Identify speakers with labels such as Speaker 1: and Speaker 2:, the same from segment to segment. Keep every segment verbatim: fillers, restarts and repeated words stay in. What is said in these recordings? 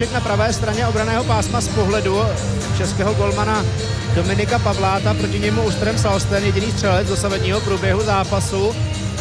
Speaker 1: Flek na pravé straně obraného pásma z pohledu českého golmana Dominika Pavláta, proti němu Ustrem Salsten, jediný střelec dosavadního průběhu zápasu.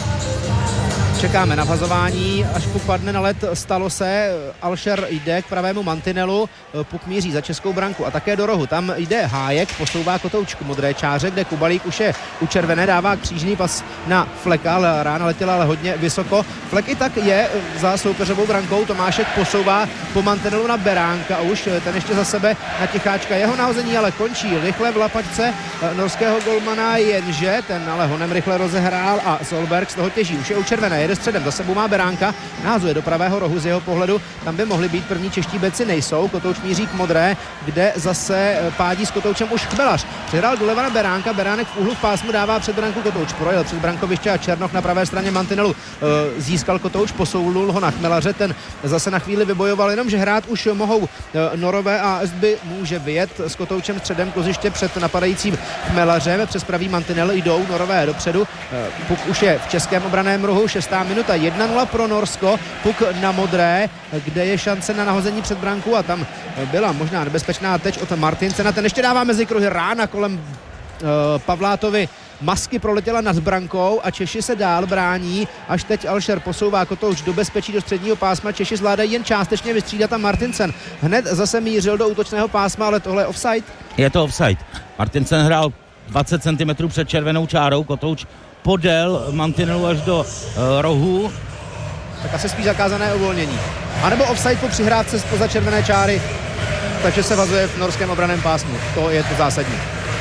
Speaker 1: Čekáme na vhazování, až puk padne na led, stalo se, Alšer jde k pravému mantinelu, puk míří za českou branku a také do rohu, tam jde Hájek, posouvá Kotouč k modré čáře, kde Kubalík už je u červené, dává křížný pas na Fleka, ale rána letěla ale hodně vysoko. Flek i tak je za soupeřovou brankou, Tomášek posouvá po mantinelu na Beránka a už ten ještě za sebe na Ticháčka, jeho nahození ale končí rychle v lapačce norského golmana, jenže ten ale honem rychle rozehrál a Solberg z toho těží, už je u červené, jede středem, za sebou má Beránka, nahazuje do pravého rohu, z jeho pohledu tam by mohli být první čeští beci, nejsou, Kotouč míří k modré, kde zase pádí s Kotoučem už Chmelař, přihrál doleva na Beránka, Beránek v úhlu v pásmu dává před branku, Kotouč projel před brankoviště a Černoch na pravé straně mantinelu e, získal Kotouč, posoulul ho na Chmelaře, ten zase na chvíli vybojoval, jenomže hrát už mohou e, Norové a Estby může vyjet s Kotoučem středem kloziště před napadajícím Chmelařem, přes pravý mantinel jdou Norové dopředu, e, puk už je v českém obraném rohu, šestá minuta, jedna nula pro Norsko, puk na modré, kde je šance na nahození před branku a tam byla možná nebezpečná teď od Martincena, ten ještě dává mezi kruhy, rána kolem uh, Pavlátovi masky proletěla nad brankou a Češi se dál brání, až teď Alšer posouvá Kotouč do bezpečí do středního pásma, Češi zvládají jen částečně vystřídat a Martincen hned zase mířil do útočného pásma, ale tohle je offside.
Speaker 2: Je to offside. Martincen hrál dvacet centimetrů před červenou čárou, Kotouč podél mantinelu až do uh, rohu.
Speaker 1: Tak asi spíš zakázané uvolnění. A nebo offside po přihrádce spoza červené čáry, takže se vazuje v norském obraném pásmu. To je to zásadní.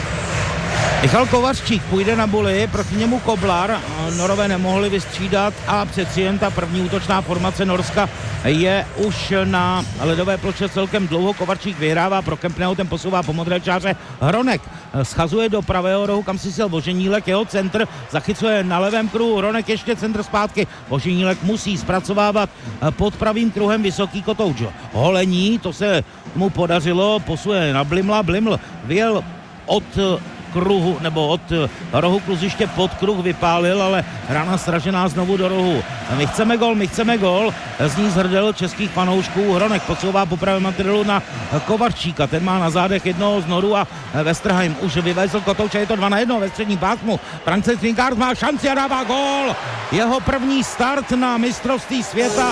Speaker 2: Michal Kovařčík půjde na buli, proti němu Koblar, Norové nemohli vystřídat a přeci jen ta první útočná formace Norska je už na ledové ploče celkem dlouho. Kovařčík vyhrává pro Kempného, ten posouvá po modré čáře, Hronek schazuje do pravého rohu, kam si sil Voženílek, jeho centr zachycuje na levém kruhu, Hronek ještě centr zpátky, Voženílek musí zpracovávat pod pravým kruhem vysoký Kotouč. Holení, to se mu podařilo, posuje na Blimla, Bliml vyjel od kruhu, nebo od rohu kluziště pod kruh vypálil, ale rána sražená znovu do rohu. My chceme gol, my chceme gol, zní zhrdel českých fanoušků. Hronek posouvá po pravém mantinelu na Kovařčíka, ten má na zádech jednoho z Noru a Westerheim už vyvezl Kotouče, je to dva na jedno ve středním pásmu. Francis Ringard má šanci a dává gol. Jeho první start na mistrovství světa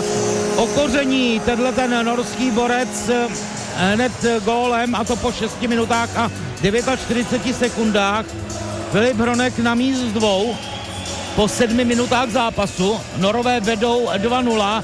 Speaker 2: okoření tenhle ten norský borec hned gólem, a to po šesti minutách a čtyřiceti devíti sekundách. Filip Hronek na míst z dvou po sedmi minutách zápasu. Norové vedou dva nula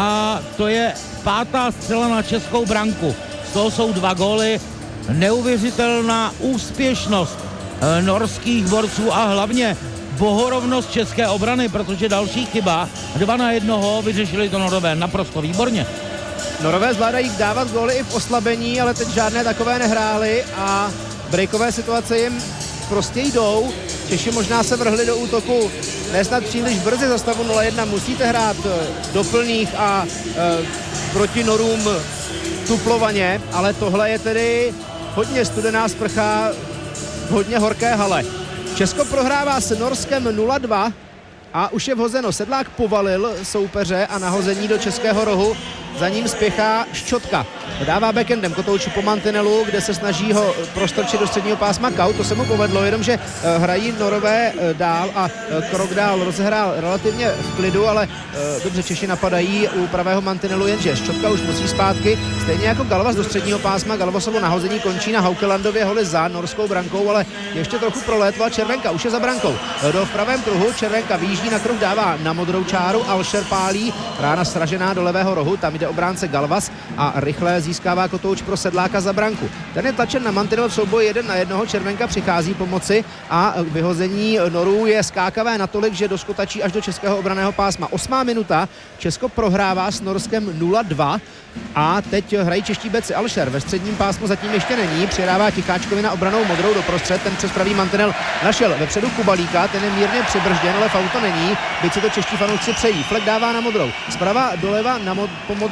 Speaker 2: a to je pátá střela na českou branku. Z toho jsou dva góly. Neuvěřitelná úspěšnost norských borců a hlavně bohorovnost české obrany, protože další chyba, dva na jednoho, vyřešili to Norové naprosto výborně.
Speaker 1: Norové zvládají dávat góly i v oslabení, ale teď žádné takové nehráli a breakové situace jim prostě jdou. Češi možná se vrhli do útoku nesnad příliš brzy za stavu nula jedna. Musíte hrát do plných a e, proti Norům tuplovaně, ale tohle je tedy hodně studená sprcha, hodně horké hale. Česko prohrává s Norskem nula dva a už je vhozeno. Sedlák povalil soupeře a nahození do českého rohu. Za ním spěchá Ščotka. Dává backendem Kotouči po mantinelu, kde se snaží ho prostrčit do středního pásma Kaut. To se mu povedlo, jenomže hrají Norové dál a krok dál rozehrál relativně v klidu, ale dobře Češi napadají u pravého mantinelu, jenže Ščotka už musí zpátky. Stejně jako Galvas do středního pásma. Galvasovo nahození končí na Haukelandově holi za norskou brankou, ale ještě trochu prolétla. Červenka už je za brankou. Do v pravém kruhu Červenka výjíždí na kruh, dává na modrou čáru, Alšer pálí, rána sražená do levého rohu, tam jde obránce Galvas a rychle získává Kotouč pro Sedláka za branku. Ten je tlačen na mantinel v souboji jeden na jednoho, Červenka přichází pomoci a vyhození Norů je skákavé natolik, že doskotačí až do českého obranného pásma. Osmá minuta, Česko prohrává s Norskem nula dva a teď hrají čeští beci. Alšer ve středním pásmu zatím ještě není, přidává Ticháčkovi na obranou modrou doprostřed, ten přes pravý mantinel našel vepředu Kubalíka, ten je mírně přibržděn, ale faul to není, byť si to čeští fanoušci přejí. Flek dává na modrou, zprava doleva na mod, po modré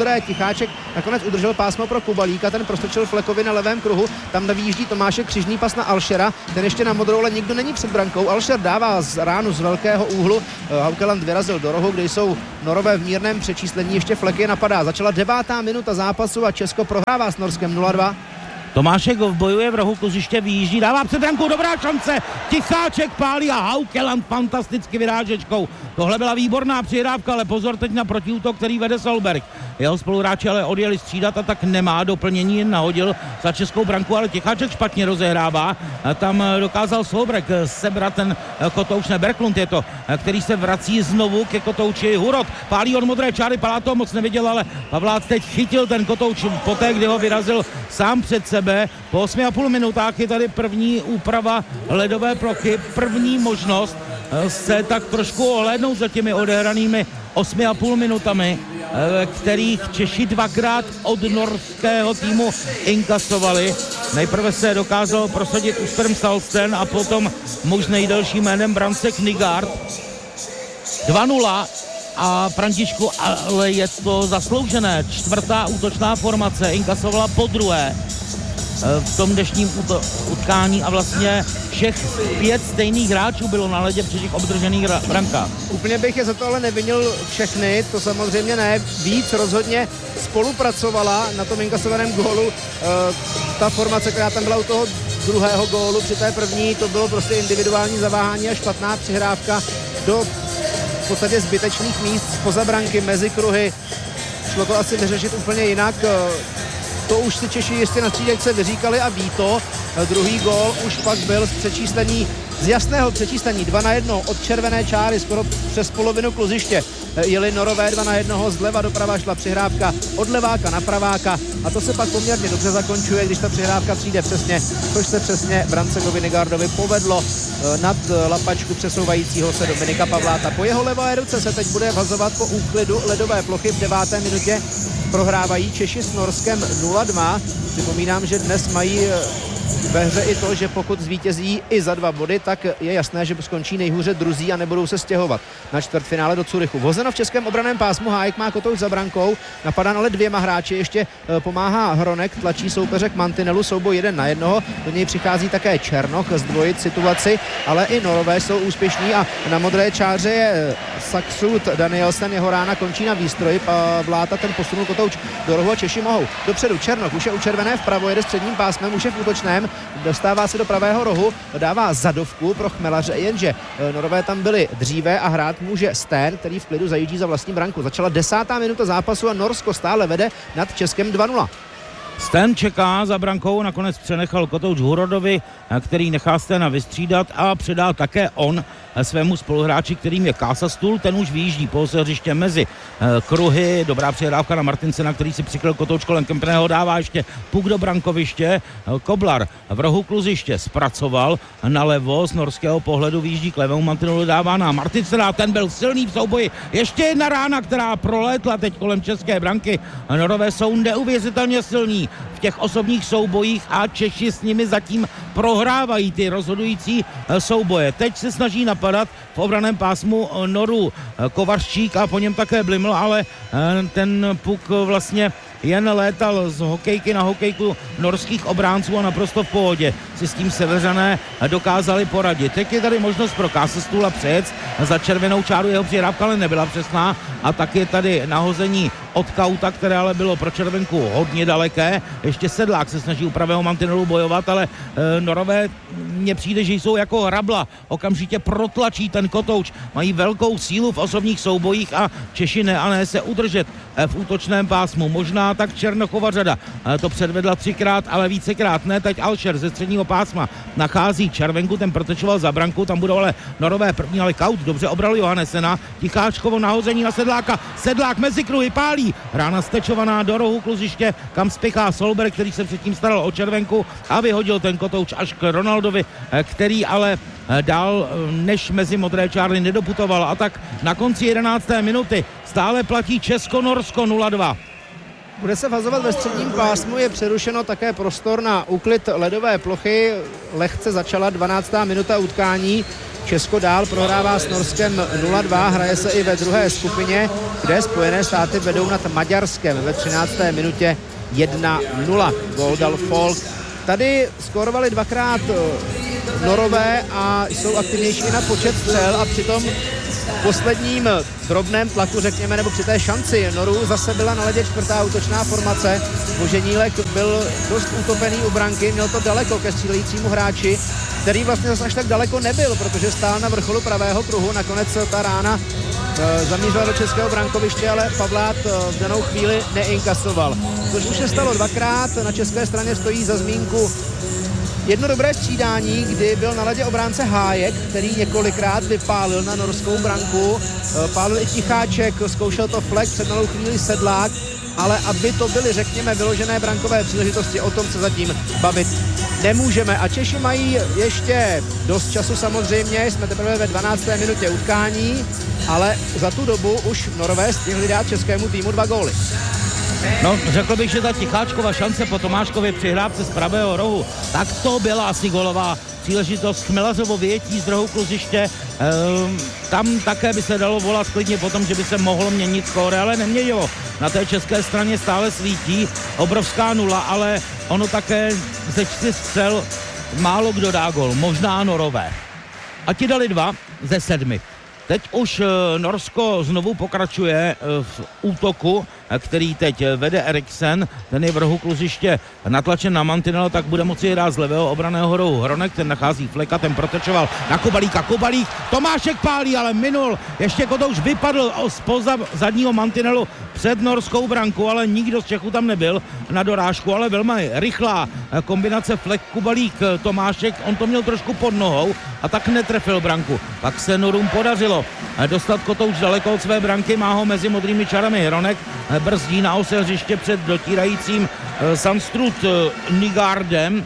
Speaker 1: dobré. Ticháček nakonec udržel pásmo pro Kubalíka, ten prostočil Flekovi na levém kruhu, tam vyjíždí Tomášek, křižný pas na Alšera, ten ještě na modrou, ale nikdo není před brankou. Alšer dává z ránu z velkého úhlu, Haukeland vyrazil do rohu, kde jsou Norové v mírném přečíslení, ještě Fleky napadá. Začala devátá minuta zápasu a Česko prohrává s Norskem nula dva.
Speaker 2: Tomášek bojuje v rohu kluziště, vyjíždí, dává před brankou, dobrá šance, Ticháček pálí a Haukeland fantasticky vyrážečkou. Tohle byla výborná přihrávka, ale pozor teď na protiútok, který vede Solberg. Jeho spoluhráči ale odjeli střídat a tak nemá doplnění, nahodil za českou branku, ale Ticháček špatně rozehrává. Tam dokázal Solberg sebrat ten kotouč, ne Berglund je to, který se vrací znovu ke kotouči. Hurot pálí od modré čáry, Palát to moc neviděl, ale Pavlác teď chytil ten kotouč poté, kdy ho vyrazil sám před sebe. Po osmi a půl minutách je tady první úprava ledové plochy, první možnost se tak trošku ohlédnout za těmi odehranými osmi a půl minutami, kterých Češi dvakrát od norského týmu inkasovali. Nejprve se dokázal prosadit Ustrem Salsten a potom muž nejdelším jménem Brancek Nygaard. dva nula a Františku, ale je to zasloužené. Čtvrtá útočná formace inkasovala po druhé v tom dnešním utkání a vlastně všech pět stejných hráčů bylo na ledě při těch obdržených brankách.
Speaker 1: Úplně bych je za to ale nevinil všechny, to samozřejmě ne. Víc rozhodně spolupracovala na tom inkasovaném gólu. E, ta formace, která tam byla u toho druhého gólu, při té první, to bylo prostě individuální zaváhání a špatná přihrávka do v podstatě zbytečných míst spoza branky, mezi kruhy. Šlo to asi vyřešit úplně jinak. To už si Češi jistě na střídačce vyříkali a ví to. Druhý gól už pak byl z přečíslení, z jasného přečíslení dva na jedno od červené čáry skoro přes polovinu kluziště. Jeli Norové dva na jednoho, zleva doprava šla přihrávka od leváka na praváka a to se pak poměrně dobře zakončuje, když ta přihrávka přijde přesně, což se přesně Brancegovi Nygaardovi povedlo nad lapačku přesouvajícího se Dominika Pavláta. Po jeho levé ruce se teď bude vazovat po úklidu ledové plochy v deváté minutě. Prohrávají Češi s Norskem nula dva. Připomínám, že dnes mají ve hře i to, že pokud zvítězí i za dva body, tak je jasné, že skončí nejhůře druzí a nebudou se stěhovat na čtvrtfinále do Curychu. Vozeno v českém obraném pásmu, Hájek má kotouč za brankou, napadá ale dvěma hráči, ještě pomáhá Hronek, tlačí soupeře k mantinelu, souboj jeden na jednoho, do něj přichází také Černoch zdvojit situaci, ale i Norové jsou úspěšní a na modré čáře je Saksud Danielsen, jeho rána končí na výstroji, Pavláta ten posunul kotouč do rohu a Češi mohou. Dopředu Černoch, už je u červené vpravo, jede středním pásmem, už je v útočném, dostává se do pravého rohu, dává zadovku pro Chmelaře, jenže Norové tam byli dříve a hrát může Stén, který v klidu zajíždí za vlastní branku. Začala desátá minuta zápasu a Norsko stále vede nad Českem dva nula.
Speaker 2: Stén čeká za brankou, nakonec přenechal kotouč Hurodovi, který nechá Sténa vystřídat a předá také on svému spoluhráči, kterým je Kásastul, ten už vyjíždí po hřiště mezi kruhy, dobrá přihrávka na Martinsena, který si přikryl kotouč kolem Kempného, dává ještě puk do brankoviště, Koblar v rohu kluziště zpracoval nalevo, z norského pohledu vyjíždí k levému mantinelu, dává na Martinsena, ten byl silný v souboji, ještě jedna rána, která prolétla teď kolem české branky, Norové jsou neuvěřitelně silní v těch osobních soubojích a Češi s nimi zatím prohrávají ty rozhodující souboje. Teď se snaží napadat v obraném pásmu Noru Kovařčík a po něm také Bliml, ale ten puk vlastně jen létal z hokejky na hokejku norských obránců a naprosto v pohodě si s tím Seveřané dokázali poradit. Teď je tady možnost pro Kásestula přejet za červenou čáru, jeho přihrávka ale nebyla přesná a tak je tady nahození od Kauta, které ale bylo pro červenku hodně daleké. Ještě Sedlák se snaží u pravého mantinelu bojovat, ale e, Norové mně přijde, že jsou jako hrabla. Okamžitě protlačí ten kotouč. Mají velkou sílu v osobních soubojích a Češi ne a ne se udržet v útočném pásmu. Možná tak Černochova řada e, to předvedla třikrát, ale vícekrát ne. Teď Alšer ze středního pásma nachází červenku, ten protečoval za branku, tam budou ale Norové první, ale Kaut dobře obral Johannesena. Ticháčkovo nahození na Sedláka. Sedlák mezi kruhy pálí. Rána stečovaná do rohu kluziště, kam spěchá Solberg, který se předtím staral o červenku a vyhodil ten kotouč až k Ronaldovi, který ale dál než mezi modré čáry nedoputoval. A tak na konci jedenácté minuty stále platí Česko-Norsko nula dva.
Speaker 1: Bude se vazovat ve středním pásmu, je přerušeno také prostor na úklid ledové plochy. Lehce začala dvanáctá minuta utkání. Česko dál prohrává s Norskem nula dva, hraje se i ve druhé skupině, kde Spojené státy vedou nad Maďarskem ve třinácté minutě jedna nula. Gól dal Folk. Tady skórovali dvakrát Norové a jsou aktivnější i na počet střel a přitom v posledním drobném tlaku, řekněme, nebo při té šanci Norů zase byla na ledě čtvrtá útočná formace. Boženílek byl dost utopený u branky, měl to daleko ke střílejícímu hráči, který vlastně zase až tak daleko nebyl, protože stál na vrcholu pravého pruhu. Nakonec ta rána e, zamířila do českého brankoviště, ale Pavlát e, v danou chvíli neinkasoval. Což už se stalo dvakrát, na české straně stojí za zmínku jedno dobré střídání, kdy byl na ledě obránce Hájek, který několikrát vypálil na norskou branku. E, pálil i Ticháček, zkoušel to Flek, před malou chvíli Sedlák, ale aby to byly, řekněme, vyložené brankové příležitosti, o tom se zatím bavit nemůžeme. A Češi mají ještě dost času samozřejmě, jsme teprve ve dvanácté minutě utkání, ale za tu dobu už Norové stihli dát českému týmu dva góly.
Speaker 2: No, řekl bych, že ta Ticháčkova šance po Tomáškově přihrávce z pravého rohu, tak to byla asi gólová příležitost. Chmelařovo vyjetí z rohu kluziště, ehm, tam také by se dalo volat klidně potom, že by se mohlo měnit skóre, ale neměnilo. Na té české straně stále svítí obrovská nula, ale ono také ze čtyř střel málo kdo dá gól, možná Norové. A ti dali dva ze sedmi. Teď už Norsko znovu pokračuje v útoku, který teď vede Eriksen, ten je v rohu kluziště natlačen na mantinel, tak bude moci hrát z levého obraného rohu Hronek, ten nachází Fleka, ten protečoval na Kobalíka, Kobalík, Tomášek pálí, ale minul, ještě Kotouč vypadl spoza zadního mantinelu před norskou branku, ale nikdo z Čechů tam nebyl na dorážku, ale velmi rychlá kombinace Flek, Kubalík, Tomášek, on to měl trošku pod nohou a tak netrefil branku. Pak se Norům podařilo dostat Kotouč daleko od své branky, má ho mezi modrými čarami Hronek, brzdí na ose hřiště před dotírajícím Sandstrud Nygardem,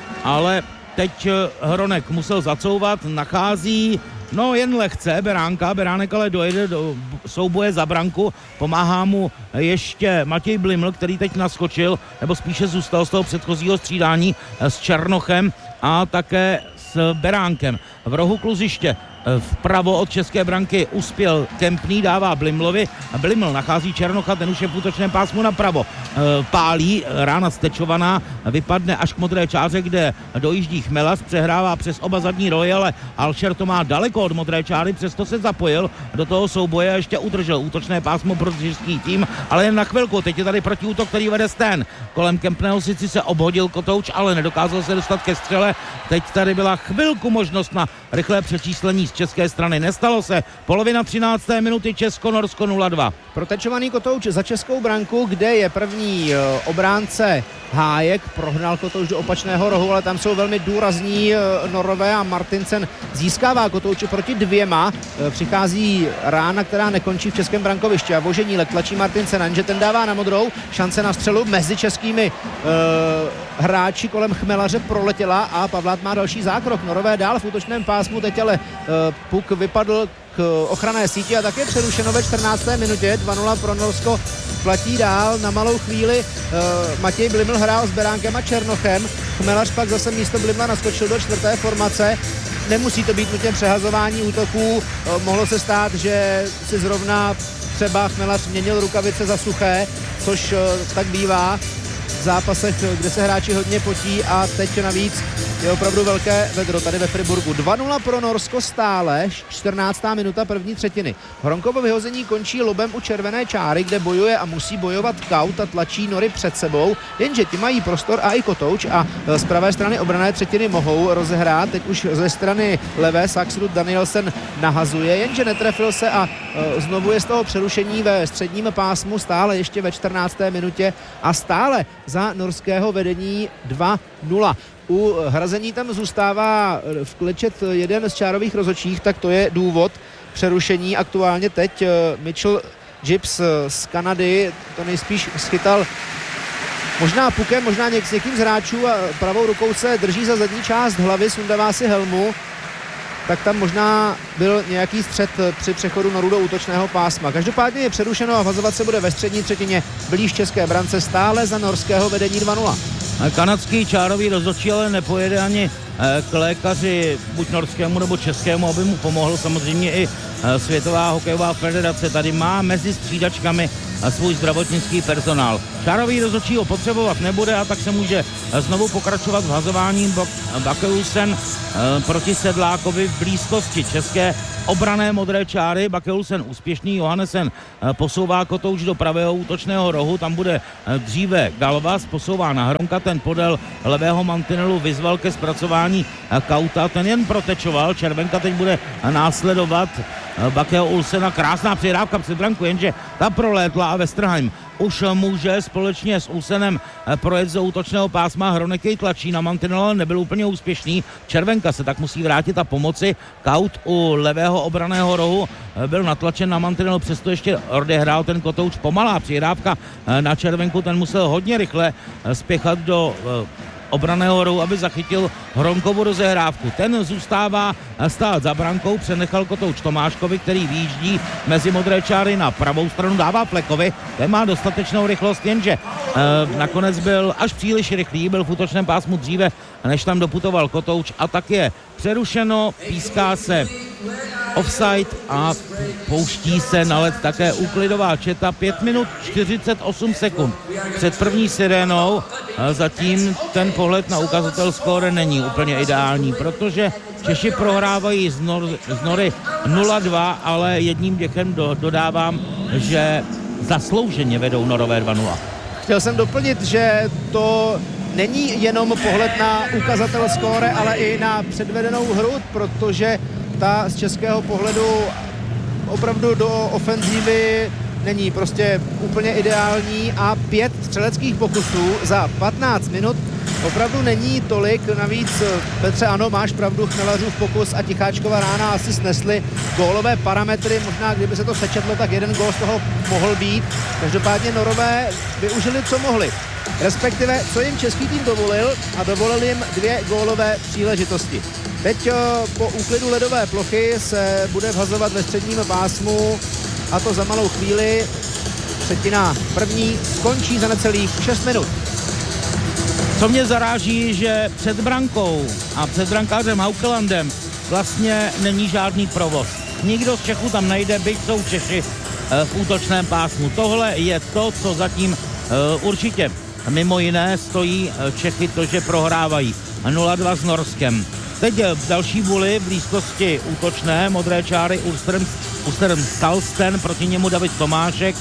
Speaker 2: ale teď Hronek musel zacouvat, nachází no jen lehce Beránka, Beránek ale dojede do souboje za branku, pomáhá mu ještě Matěj Bliml, který teď naskočil, nebo spíše zůstal z toho předchozího střídání s Černochem a také s Beránkem. V rohu kluziště vpravo od české branky uspěl Kempný, dává Blimlovi a Bliml nachází Černocha, ten už je v útočném pásmu napravo. Pálí, rána stečovaná, vypadne až k modré čáře, kde dojíždí Chmelař, přehrává přes oba zadní roje, ale Alšer to má daleko od modré čáry, přesto se zapojil do toho souboje a ještě udržel útočné pásmo pro český tým, ale jen na chvilku. Teď je tady protiútok, který vede Sten. Kolem Kempného sice se obhodil Kotouč, ale nedokázal se dostat ke střele. Teď tady byla chvilku možnost na rychlé přečíslení z české strany. Nestalo se. Polovina třinácté minuty, Česko-Norsko nula dva.
Speaker 1: Protečovaný Kotouč za českou branku, kde je první obránce Hájek, prohnal Kotouč do opačného rohu, ale tam jsou velmi důrazní Norové a Martinsen získává Kotouče proti dvěma. Přichází rána, která nekončí v českém brankovišti a Voženílek tlačí Martinsena, že ten dává na modrou, šance na střelu mezi českými uh, hráči kolem Chmelaře proletěla a Pavlát má další zákrok. Norové dál v útočném pásmu, teď ale uh, puk vypadl k ochranné síti a také přerušeno ve čtrnácté minutě. dva nula pro Norsko platí dál. Na malou chvíli uh, Matěj Bliml hrál s Beránkem a Černochem. Chmelař pak zase místo Blimla naskočil do čtvrté formace. Nemusí to být nutně přehazování útoků. Uh, mohlo se stát, že si zrovna třeba Chmelař měnil rukavice za suché, což uh, tak bývá v zápasech, kde se hráči hodně potí a teď navíc je opravdu velké vedro tady ve Friburgu. dva nula pro Norsko stále, čtrnáctá minuta první třetiny. Hronkovo vyhození končí lobem u červené čáry, kde bojuje a musí bojovat Kaut a tlačí Nory před sebou, jenže ti mají prostor a i Kotouč a z pravé strany obrané třetiny mohou rozehrát. Teď už ze strany levé Saxrud Danielsen nahazuje, jenže netrefil se a znovu je z toho přerušení ve středním pásmu stále ještě ve čtrnácté minutě a stále za norského vedení dva nula. U hrazení tam zůstává v klečet jeden z čárových rozhodčích, tak to je důvod přerušení. Aktuálně teď Mitchell Gibbs z Kanady to nejspíš schytal možná pukem, možná něk, s někým z hráčů a pravou rukou se drží za zadní část hlavy, sundává si helmu, tak tam možná byl nějaký střet při přechodu Norů do útočného pásma. Každopádně je přerušeno a vazovat se bude ve střední třetině blíž české brance stále za norského vedení dva nula.
Speaker 2: Kanadský čárový rozhodčí ale nepojede ani k lékaři buď norskému nebo českému, aby mu pomohl. Samozřejmě i Světová hokejová federace tady má mezi střídačkami svůj zdravotnický personál. Šárový rozhodčí ho potřebovat nebude a tak se může znovu pokračovat v hazování. Bakkehusen proti Sedlákovi v blízkosti české obrané modré čáry. Bakkehusen úspěšný, Johannesen posouvá kotouč do pravého útočného rohu, tam bude dříve Galvas, posouvá na Hronka, ten podél levého mantinelu vyzval ke zpracování Kauta, ten jen protečoval, červenka teď bude následovat Bakkehusen, krásná přihrávka před branku, jenže ta prolétla a Westerheim už může společně s Ulsenem projet do útočného pásma. Hronek jej tlačí na mantinel, ale nebyl úplně úspěšný. Červenka se tak musí vrátit a pomoci. Kaut u levého obraného rohu byl natlačen na mantinel, přesto ještě odehrál ten kotouč. Pomalá přihrávka na Červenku, ten musel hodně rychle spěchat do obraného rohu, aby zachytil Hronkovu rozehrávku. Ten zůstává stát za brankou, přenechal kotouč Tomáškovi, který výjíždí mezi modré čáry na pravou stranu, dává Flekovi, ten má dostatečnou rychlost, jenže e, nakonec byl až příliš rychlý, byl v útočném pásmu dříve, než tam doputoval kotouč a tak je přerušeno, píská se offside a pouští se na led také úklidová četa. pět minut čtyřicet osm sekund před první sirénou. Zatím ten pohled na ukazatel skóre není úplně ideální, protože Češi prohrávají z, Nor- z Nory nula dva, ale jedním děchem do- dodávám, že zaslouženě vedou Norové dva nula.
Speaker 1: Chtěl jsem doplnit, že to není jenom pohled na ukazatel skóre, ale i na předvedenou hru, protože ta z českého pohledu opravdu do ofenzívy není prostě úplně ideální a pět střeleckých pokusů za patnáct minut opravdu není tolik. Navíc, Petře, ano, máš pravdu, Chmelařův pokus a Ticháčkova rána asi snesly gólové parametry. Možná, kdyby se to sečetlo, tak jeden gól z toho mohl být. Každopádně Norové využili, co mohli. Respektive, co jim český tým dovolil, a dovolil jim dvě gólové příležitosti. Teď po úklidu ledové plochy se bude vhazovat ve středním pásmu a to za malou chvíli. Třetina první skončí za necelých šest minut.
Speaker 2: Co mě zaráží, že před brankou a před brankářem Haukelandem vlastně není žádný provoz. Nikdo z Čechů tam nejde, byť jsou Češi v útočném pásmu. Tohle je to, co zatím určitě mimo jiné stojí Čechy, to, že prohrávají nula dva s Norskem. Teď v další vůli v blízkosti útočné modré čáry Ulström Salsten, proti němu David Tomášek.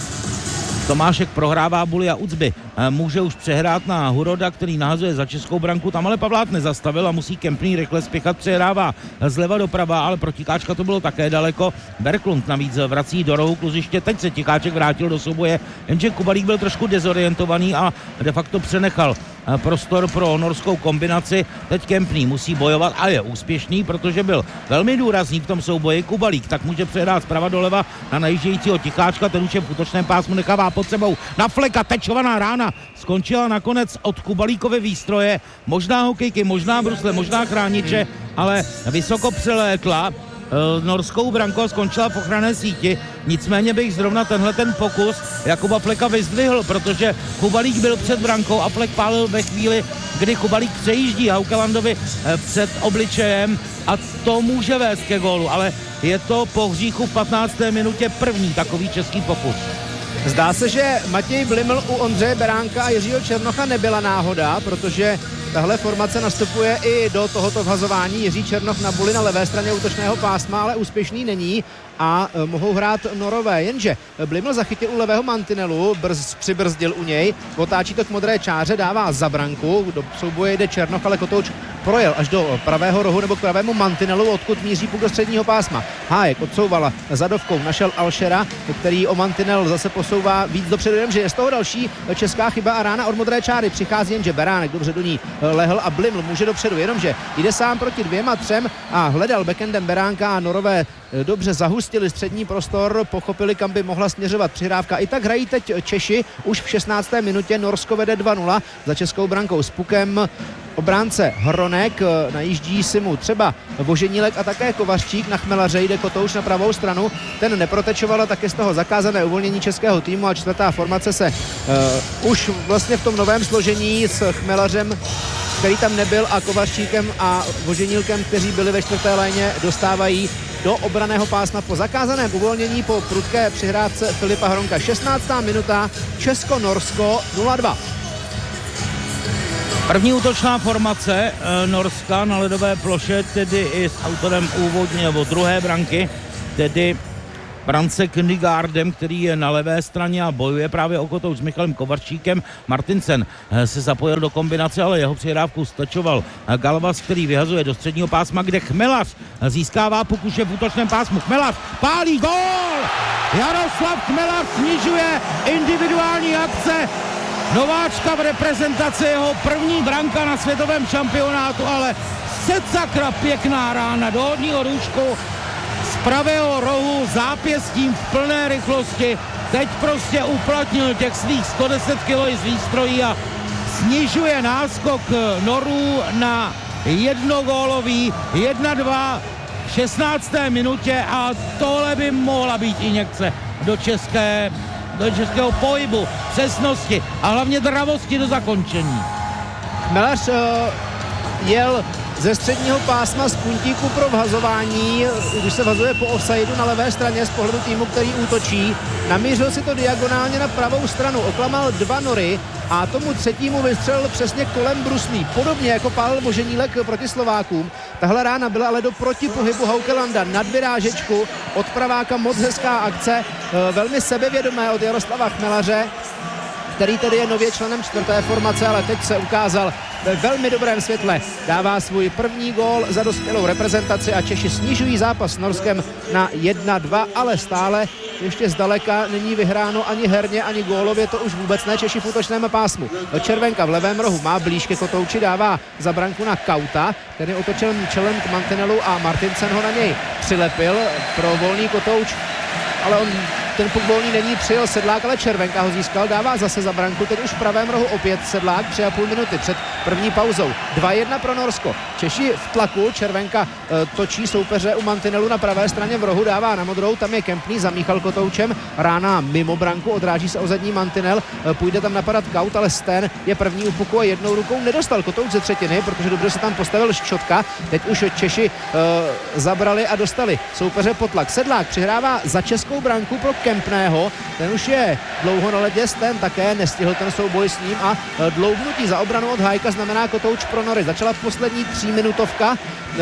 Speaker 2: Tomášek prohrává buly a Ucby. Může už přehrát na Huroda, který nahazuje za českou branku, tam ale Pavlát nezastavil a musí Kempný rychle spěchat, přehrává zleva doprava, ale pro Tikáčka to bylo také daleko. Berglund navíc vrací do rohu kluziště, teď se Tikáček vrátil do souboje, jenže Kubalík byl trošku dezorientovaný a de facto přenechal prostor pro norskou kombinaci. Teď Kempný musí bojovat a je úspěšný, protože byl velmi důrazný v tom souboji. Kubalík tak může přehrát zprava doleva na najíždějícího Ticháčka, ten už je v útočném pásmu, nechává pod sebou na Fleka, tečovaná rána skončila nakonec od Kubalíkovy výstroje, možná hokejky, možná brusle, možná chrániče, ale vysoko přelétla e, norskou branku a skončila v ochranné síti. Nicméně bych zrovna tenhle ten pokus Jakuba Fleka vyzdvihl, protože Kubalík byl před brankou a Flek pálil ve chvíli, kdy Kubalík přejíždí Haukelandovi e, před obličejem a to může vést ke gólu, ale je to po hříchu v patnácté minutě první takový český pokus.
Speaker 1: Zdá se, že Matěj Bliml u Ondřeje Beránka a Jiřího Černocha nebyla náhoda, protože tahle formace nastupuje i do tohoto vhazování. Jiří Černoch na buli na levé straně útočného pásma, ale úspěšný není a mohou hrát Norové. Jenže Bliml zachytil u levého mantinelu, brz, přibrzdil u něj, otáčí to k modré čáře, dává za branku, do souboje jde Černoch, ale kotouč projel až do pravého rohu nebo k pravému mantinelu, odkud míří puk do středního pásma. Hájek odsouvala zadovkou, našel Alšera, který o mantinel zase posouvá víc dopředu, že je z toho další česká chyba a rána od modré čáry. Přichází jenže Beránek dobře do ní lehl a Bliml může dopředu, jenomže jde sám proti dvěma třem a hledal backendem Beránka a Norové dobře zahustili střední prostor, pochopili, kam by mohla směřovat přihrávka. I tak hrají teď Češi už v šestnácté minutě, Norsko vede dva nula za českou brankou s pukem obránce Hronek, najíždí si mu třeba Voženílek a také Kovařčík, na Chmelaře jde kotouč na pravou stranu, ten neprotečoval a také z toho zakázané uvolnění českého týmu a čtvrtá formace se uh, už vlastně v tom novém složení s Chmelařem který tam nebyl, a Kovaříkem a Voženílkem, kteří byli ve čtvrté léně, dostávají do obranného pásma po zakázaném uvolnění po prudké přihrávce Filipa Hronka. šestnáctá minuta, Česko-Norsko nula dva.
Speaker 2: První útočná formace e, Norska na ledové ploše, tedy i s autorem úvodní nebo druhé branky, tedy brance Knigardem, který je na levé straně a bojuje právě o kotouč s Michalem Kovaříkem. Martinsen se zapojil do kombinace, ale jeho přihrávku stačoval Galvas, který vyhazuje do středního pásma, kde Chmelař získává puk, už je v útočném pásmu. Chmelař pálí gól! Jaroslav Chmelař snižuje individuální akce nováčka v reprezentaci, jeho první branka na světovém šampionátu, ale secakra pěkná rána do horního růžku z pravého rohu zápěstím v plné rychlosti. Teď prostě uplatnil těch svých sto deset kilogramů z výstrojí a snižuje náskok Norů na jednogólový jedna dva v šestnácté minutě, a tohle by mohla být injekce do české do českého pohybu, přesnosti a hlavně dravosti do zakončení.
Speaker 1: Chmelař uh, jel ze středního pásma z puntíku pro vhazování, když se vhazuje po offsideu na levé straně z pohledu týmu, který útočí. Namířil si to diagonálně na pravou stranu, oklamal dva Nory a tomu třetímu vystřelil přesně kolem bruslí. Podobně jako Pavel Voženílek proti Slovákům. Tahle rána byla ale do protipohybu Haukelanda nad vyrážečku od praváka, moc hezká akce, velmi sebevědomé od Jaroslava Chmelaře, který tedy je nově členem čtvrté formace, ale teď se ukázal ve velmi dobrém světle. Dává svůj první gól za dospělou reprezentaci a Češi snižují zápas s Norskem na jedna dva, ale stále ještě zdaleka není vyhráno ani herně, ani gólově, to už vůbec ne. Češi v útočném pásmu. Červenka v levém rohu má blíž ke kotouči, dává za branku na Kauta, který otočil čelem k mantinelu a Martinsen ho na něj přilepil pro volný kotouč, ale on ten puk volný není, přijel Sedlák, ale Červenka ho získal, dává zase za branku, teď už v pravém rohu opět Sedlák, tři a půl minuty před první pauzou. dva jedna pro Norsko. Češi v tlaku, Červenka e, točí soupeře u mantinelu na pravé straně v rohu, dává na modrou, tam je Kempný, zamíchal kotoučem, rána mimo branku, odráží se o zadní mantinel, e, půjde tam napadat Kaut, ale Sten je první u puku a jednou rukou nedostal kotouč ze třetiny, protože dobře se tam postavil Ščotka. Teď už Češi e, zabrali a dostali soupeře pod tlak. Sedlák přihrává za českou branku pro Kempného, ten už je dlouho na ledě, Sten také nestihl ten souboj s ním a dlouhnutí za obranu od Hájka znamená kotouč pro Nory. Začala poslední tříminutovka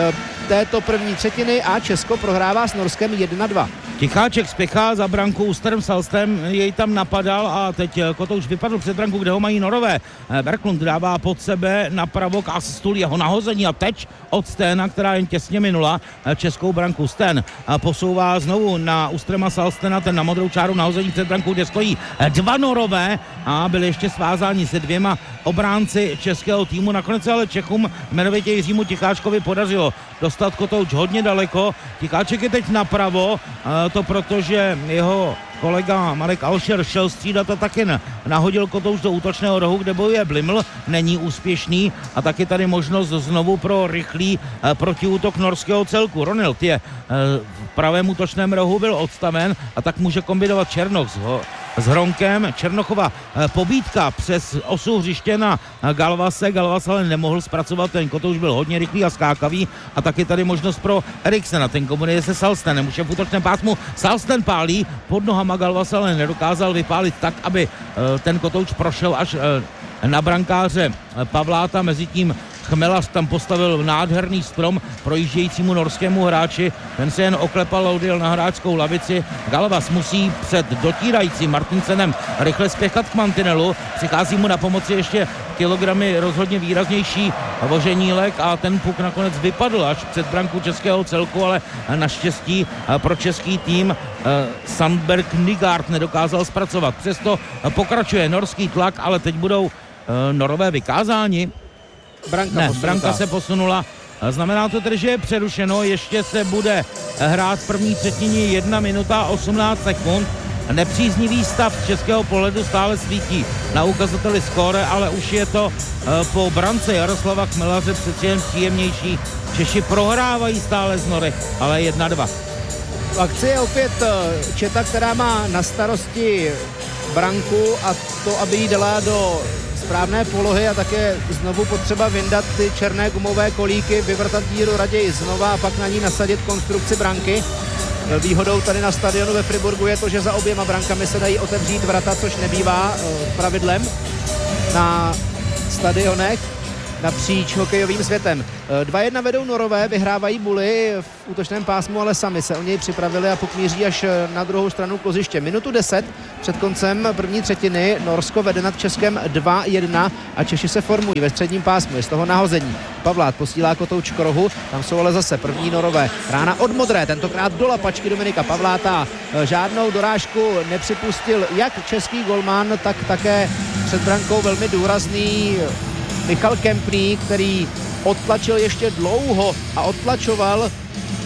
Speaker 1: této první třetiny a Česko prohrává s Norskem jedna dva.
Speaker 2: Ticháček spěchá za branku, Ústerem Salstem jej tam napadal a teď kotouč vypadl před branku, kde ho mají Norové. Berglund dává pod sebe napravo k asistu jeho nahození a teď od Stena, která jen těsně minula českou branku. Sten posouvá znovu na Ústrema Salstena, ten na modrou čáru nahození před branku, kde stojí dva Norové a byli ještě svázáni se dvěma obránci českého týmu. Nakonec ale Čechům, jmenovitě Jiřímu Ticháčkovi, podařilo dostat kotouč hodně daleko. Ticháček je teď napravo, to protože jeho kolega Marek Alšer šel střídat a taky nahodil kotouč do útočného rohu, kde bojuje Bliml, není úspěšný a taky tady možnost znovu pro rychlý protiútok norského celku. Ronald je v pravém útočném rohu, byl odstaven a tak může kombinovat Černoch s Hronkem. Černochova pobídka přes osu hřiště na Galvase, Galvas ale nemohl zpracovat, ten kotouč byl hodně rychlý a skákavý a taky tady možnost pro Eriksena, ten kombinuje se Salstenem, už je v útočném pásmu, Salsten pálí, pod nohama Galvas ale nedokázal vypálit tak, aby ten kotouč prošel až na brankáře Pavláta, mezitím Chmelař tam postavil nádherný strom projíždějícímu norskému hráči, ten se jen oklepal a odjel na hráčskou lavici. Galvas musí před dotírajícím Martinsenem rychle spěchat k mantinelu, přichází mu na pomoci ještě kilogramy rozhodně výraznější Voženílek a ten puk nakonec vypadl až před branku českého celku, ale naštěstí pro český tým Sandberg Nygard nedokázal zpracovat. Přesto pokračuje norský tlak, ale teď budou Norové vykázáni.
Speaker 1: Branka,
Speaker 2: ne, branka se posunula. Znamená to tedy, že je přerušeno, ještě se bude hrát v první třetině jedna minuta osmnáct sekund. Nepříznivý stav českého pohledu stále svítí na ukazateli skóre, ale už je to po brance Jaroslava Chmelaře přeci jen příjemnější. Češi prohrávají stále z Nory, ale jedna dva.
Speaker 1: V akci je opět Četa, která má na starosti branku a to, aby jí dala do správné polohy a také znovu potřeba vyndat ty černé gumové kolíky, vyvrtat díru raději znova a pak na ní nasadit konstrukci branky. Výhodou tady na stadionu ve Friburgu je to, že za oběma brankami se dají otevřít vrata, což nebývá pravidlem na stadionech napříč hokejovým světem. dva jedna vedou Norové, vyhrávají Buly v útočném pásmu, ale sami se o něj připravili a puk míří až na druhou stranu kloziště. Minutu deset před koncem první třetiny Norsko vede nad Českem dva jedna a Češi se formují ve středním pásmu, je z toho nahození. Pavlát posílá kotouč k rohu, tam jsou ale zase první Norové. Rána od modré, tentokrát do lapačky Dominika Pavláta. Žádnou dorážku nepřipustil jak český golman, tak také před brankou velmi důrazný Michal Kempný, který odtlačil ještě dlouho a odtlačoval uh,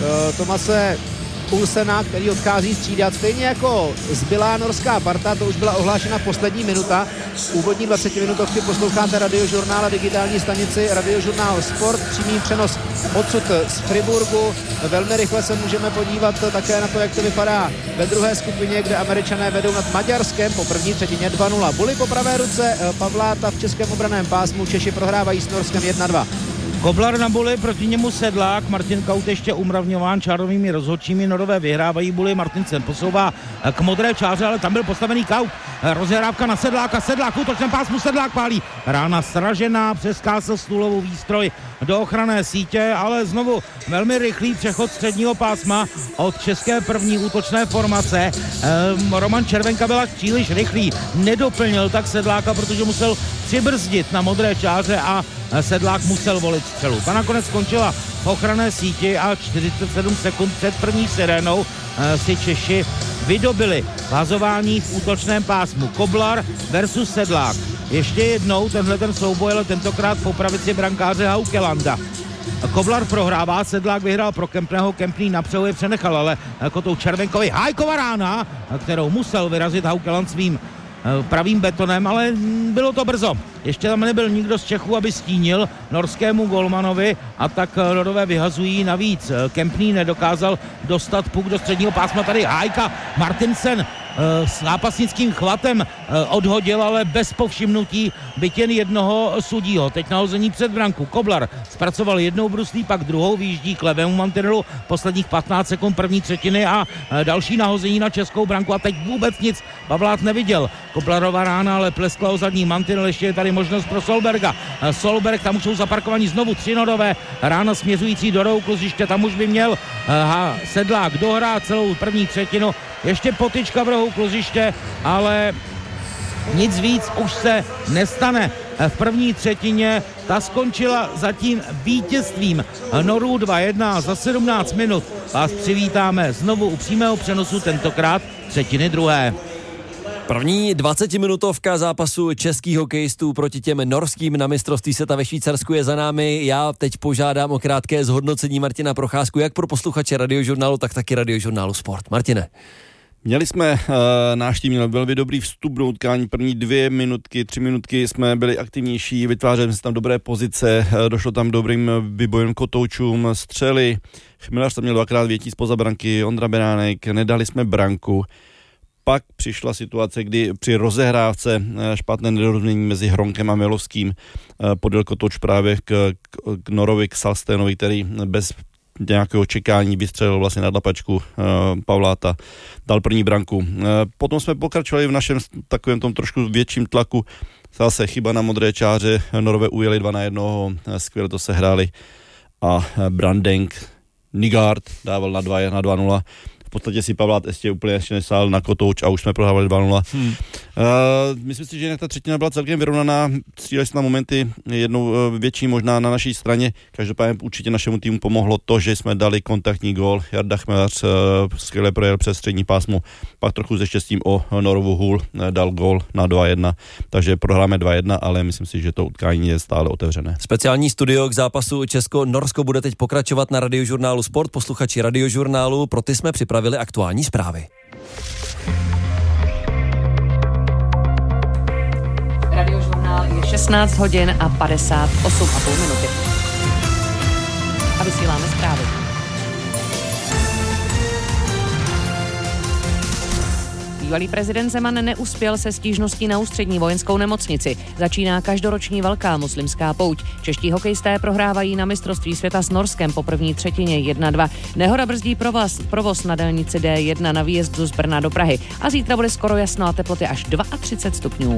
Speaker 1: Tomase Ulsena, který odchází střídat. Stejně jako zbylá norská parta, to už byla ohlášena poslední minuta. Úvodní dvacetiminutovky posloucháte radiožurnál a digitální stanici Radiožurnál Sport. Přímý přenos odsud z Friburgu. Velmi rychle se můžeme podívat také na to, jak to vypadá ve druhé skupině, kde Američané vedou nad Maďarskem po první třetině dva nula. Buly po pravé ruce Pavláta v českém obranném pásmu. Češi prohrávají s Norskem jedna dva.
Speaker 2: Koblar na Buly, proti němu Sedlák, Martin Kaut ještě umravňován čárovými rozhodčími, Norové vyhrávají Buly, Martin se posouvá k modré čáře, ale tam byl postavený Kaut, rozhrávka na Sedláka, Sedlák v útočném pásmu, Sedlák pálí, rána sražená, přeskásl stůlovou výstroj do ochranné sítě, ale znovu velmi rychlý přechod středního pásma od české první útočné formace. Ehm, Roman Červenka byl příliš rychlý, nedoplnil tak Sedláka, protože musel přibrzdit na modré čáře a Sedlák musel volit střelu. Ta nakonec skončila v ochranné síti a čtyřicet sedm sekund před první sirénou si Češi vydobili vazování v útočném pásmu. Koblar versus Sedlák. Ještě jednou tenhle ten souboj, ale tentokrát po pravici brankáře Haukelanda. Koblar prohrává, Sedlák vyhrál pro Kempného, Kempný na přehu je přenechal, ale jako tou Červenkovi Hájkova rána, kterou musel vyrazit Haukeland svým pravým betonem, ale bylo to brzo. Ještě tam nebyl nikdo z Čechů, aby stínil norskému golmanovi a tak Norové vyhazují navíc. Kempný nedokázal dostat puk do středního pásma, tady Hájka Martinsen s nápasnickým chvatem odhodil, ale bez povšimnutí byt jen jednoho sudího. Teď nahození před branku. Koblar zpracoval jednou bruslí, pak druhou, výjíždí k levému mantinelu posledních patnáct sekund první třetiny a další nahození na českou branku a teď vůbec nic Pavlát neviděl. Koblarova rána ale pleskla o zadní mantinel, ještě je tady možnost pro Solberga. Solberg, tam už jsou zaparkovaní znovu tři Norové, rána směřující do rohu kloziště, tam už by měl ha, Sedlák dohrát celou první třetinu, ještě potyčka v rohu kloziště, ale nic víc už se nestane. V první třetině ta skončila zatím vítězstvím Norů dva jedna. Za sedmnáct minut vás přivítáme znovu u přímého přenosu, tentokrát třetiny druhé.
Speaker 3: První dvacetiminutovka zápasu českých hokejistů proti těm norským na mistrovství světa ve Švýcarsku je za námi. Já teď požádám o krátké zhodnocení Martina Procházku, jak pro posluchače Radiožurnálu, tak taky Radiožurnálu Sport. Martine.
Speaker 4: Měli jsme, uh, náš tým měl velmi dobrý vstup do utkání, první dvě minutky, tři minutky jsme byli aktivnější, vytvářeli jsme tam dobré pozice, uh, došlo tam dobrým vybojem kotoučům, střely, Chmilař tam měl dvakrát větí zpoza branky, Ondra Beránek, nedali jsme branku. Pak přišla situace, kdy při rozehrávce špatné nedorozumění mezi Hronkem a Milovským podjel kotouč právě k, k Norovi, k Salstenovi, který bez nějakého čekání vystřelil vlastně na lapačku Pavláta, dal první branku. Potom jsme pokračovali v našem takovém tom trošku větším tlaku, zase chyba na modré čáře, Norové ujeli dva na jednoho, skvěle to sehráli a Brandeng Nygard dával na dva na dva nula. V podstatě si Pavlát ještě úplně ještě nesál na kotouč a už jsme prohrávali dva nula. Hmm. Uh, myslím si, že ta třetina byla celkem vyrovnaná, stříleli jsme na momenty jednou uh, větší možná na naší straně, každopádně určitě našemu týmu pomohlo to, že jsme dali kontaktní gól, Jarda Chmelař uh, skvěle projel přes střední pásmo, pak trochu se štěstím o Norovu hůl uh, dal gól na dva jedna, takže prohráme dva jedna, ale myslím si, že to utkání je stále otevřené.
Speaker 3: Speciální studio k zápasu Česko-Norsko bude teď pokračovat na Radiožurnálu Sport. Posluchači Radiožurnálu, pro ty jsme připravili aktuální zprávy.
Speaker 5: Radiožurnál je šestnáct hodin a padesát osm a půl minuty. A vysíláme zprávy. Bývalý prezident Zeman neuspěl se stížností na ústřední vojenskou nemocnici. Začíná každoroční velká muslimská pouť. Čeští hokejisté prohrávají na mistrovství světa s Norskem po první třetině jedna dva. Nehoda brzdí provoz, provoz na dálnici D jedna na výjezdu z Brna do Prahy. A zítra bude skoro jasno a teploty až třicet dva stupňů.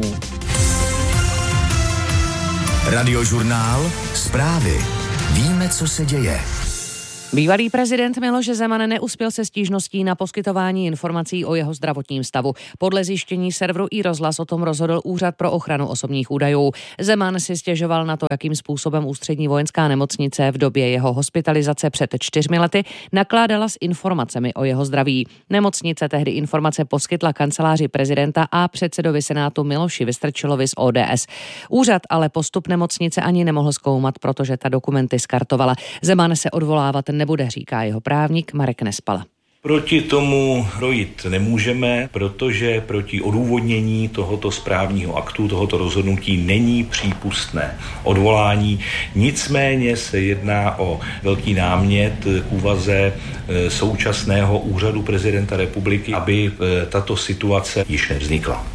Speaker 6: Radiožurnál, zprávy. Víme, co se děje.
Speaker 5: Bývalý prezident Miloš Zeman neuspěl se stížností na poskytování informací o jeho zdravotním stavu. Podle zjištění serveru iRozhlas o tom rozhodl Úřad pro ochranu osobních údajů. Zeman si stěžoval na to, jakým způsobem ústřední vojenská nemocnice v době jeho hospitalizace před čtyřmi lety nakládala s informacemi o jeho zdraví. Nemocnice tehdy informace poskytla kanceláři prezidenta a předsedovi Senátu Miloši Vystrčilovi z O D S. Úřad ale postup nemocnice ani nemohl zkoumat, protože ta dokumenty skartovala. Zeman se odvolávat nebude, říká jeho právník Marek Nespala.
Speaker 7: Proti tomu rojit nemůžeme, protože proti odůvodnění tohoto správního aktu, tohoto rozhodnutí není přípustné odvolání. Nicméně se jedná o velký námět k úvaze současného úřadu prezidenta republiky, aby tato situace již nevznikla.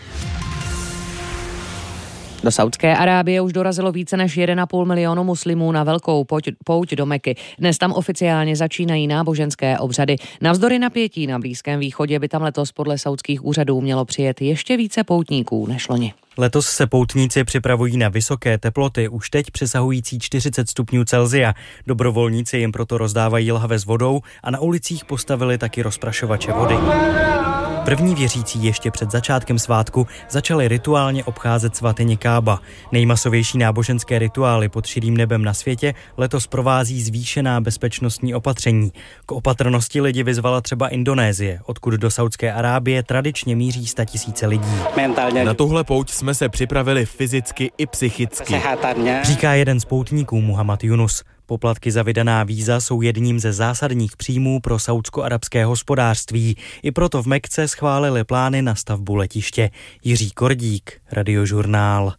Speaker 5: Do Saúdské Arábie už dorazilo více než jeden a půl milionu muslimů na velkou pouť, pouť do Meky. Dnes tam oficiálně začínají náboženské obřady. Navzdory napětí na Blízkém východě by tam letos podle saúdských úřadů mělo přijet ještě více poutníků než loni.
Speaker 8: Letos se poutníci připravují na vysoké teploty, už teď přesahující čtyřicet stupňů Celsia. Dobrovolníci jim proto rozdávají lahve s vodou a na ulicích postavili taky rozprašovače vody. První věřící ještě před začátkem svátku začali rituálně obcházet svatyni Kába. Nejmasovější náboženské rituály pod širým nebem na světě letos provází zvýšená bezpečnostní opatření. K opatrnosti lidi vyzvala třeba Indonésie, odkud do Saúdské Arábie tradičně míří statisíce lidí.
Speaker 9: Na tuhle pouť jsme se připravili fyzicky i psychicky,
Speaker 8: říká jeden z poutníků Muhammad Yunus. Poplatky za vydaná víza jsou jedním ze zásadních příjmů pro saúdsko-arabské hospodářství. I proto v Mekce schválili plány na stavbu letiště. Jiří Kordík, Radiožurnál.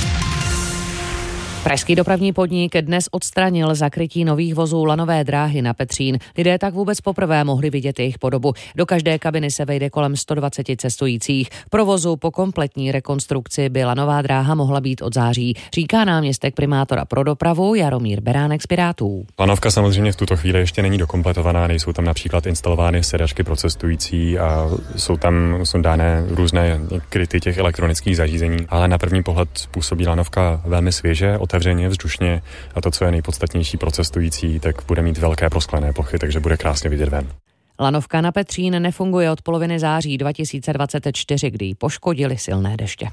Speaker 5: Pražský dopravní podnik dnes odstranil zakrytí nových vozů lanové dráhy na Petřín. Lidé tak vůbec poprvé mohli vidět jejich podobu. Do každé kabiny se vejde kolem sto dvacet cestujících. Provozu po kompletní rekonstrukci by lanová dráha mohla být od září, říká náměstek primátora pro dopravu Jaromír Beránek z Pirátů.
Speaker 10: Lanovka samozřejmě v tuto chvíli ještě není dokompletovaná, nejsou tam například instalovány sedačky pro cestující a jsou tam jsou dány různé kryty těch elektronických zařízení, ale na první pohled působí lanovka velmi svěže, otevřeně, vzdušně a to, co je nejpodstatnější pro cestující, tak bude mít velké prosklené plochy, takže bude krásně vidět ven.
Speaker 5: Lanovka na Petřín nefunguje od poloviny září dva tisíce dvacet čtyři, kdy ji poškodily silné deště.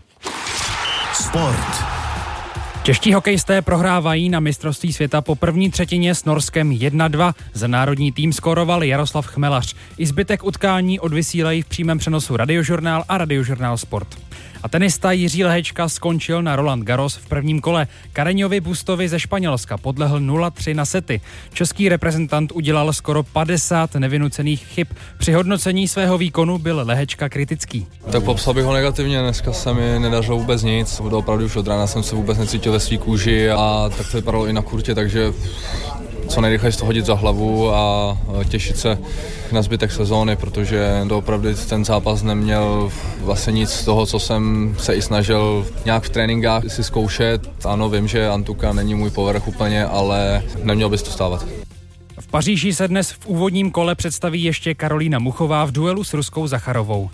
Speaker 6: Sport.
Speaker 11: Čeští hokejisté prohrávají na mistrovství světa po první třetině s Norskem jedna dva. Za národní tým skóroval Jaroslav Chmelař. I zbytek utkání odvysílají v přímém přenosu Radiožurnál a Radiožurnál Sport. A tenista Jiří Lehečka skončil na Roland Garros v prvním kole. Kareňovi Bustovi ze Španělska podlehl nula tři na sety. Český reprezentant udělal skoro padesát nevynucených chyb. Při hodnocení svého výkonu byl Lehečka kritický.
Speaker 12: Tak popsal bych ho negativně, dneska se mi nedařilo vůbec nic. Opravdu už od rána jsem se vůbec necítil ve svý kůži a tak to vypadalo i na kurtě, takže co nejrychleji to hodit za hlavu a těšit se na zbytek sezóny, protože opravdu ten zápas neměl vlastně nic z toho, co jsem se i snažil nějak v tréninkách si zkoušet. Ano, vím, že Antuka není můj povrch úplně, ale neměl bys to stávat.
Speaker 11: V Paříži se dnes v úvodním kole představí ještě Karolína Muchová v duelu s Ruskou Zacharovou.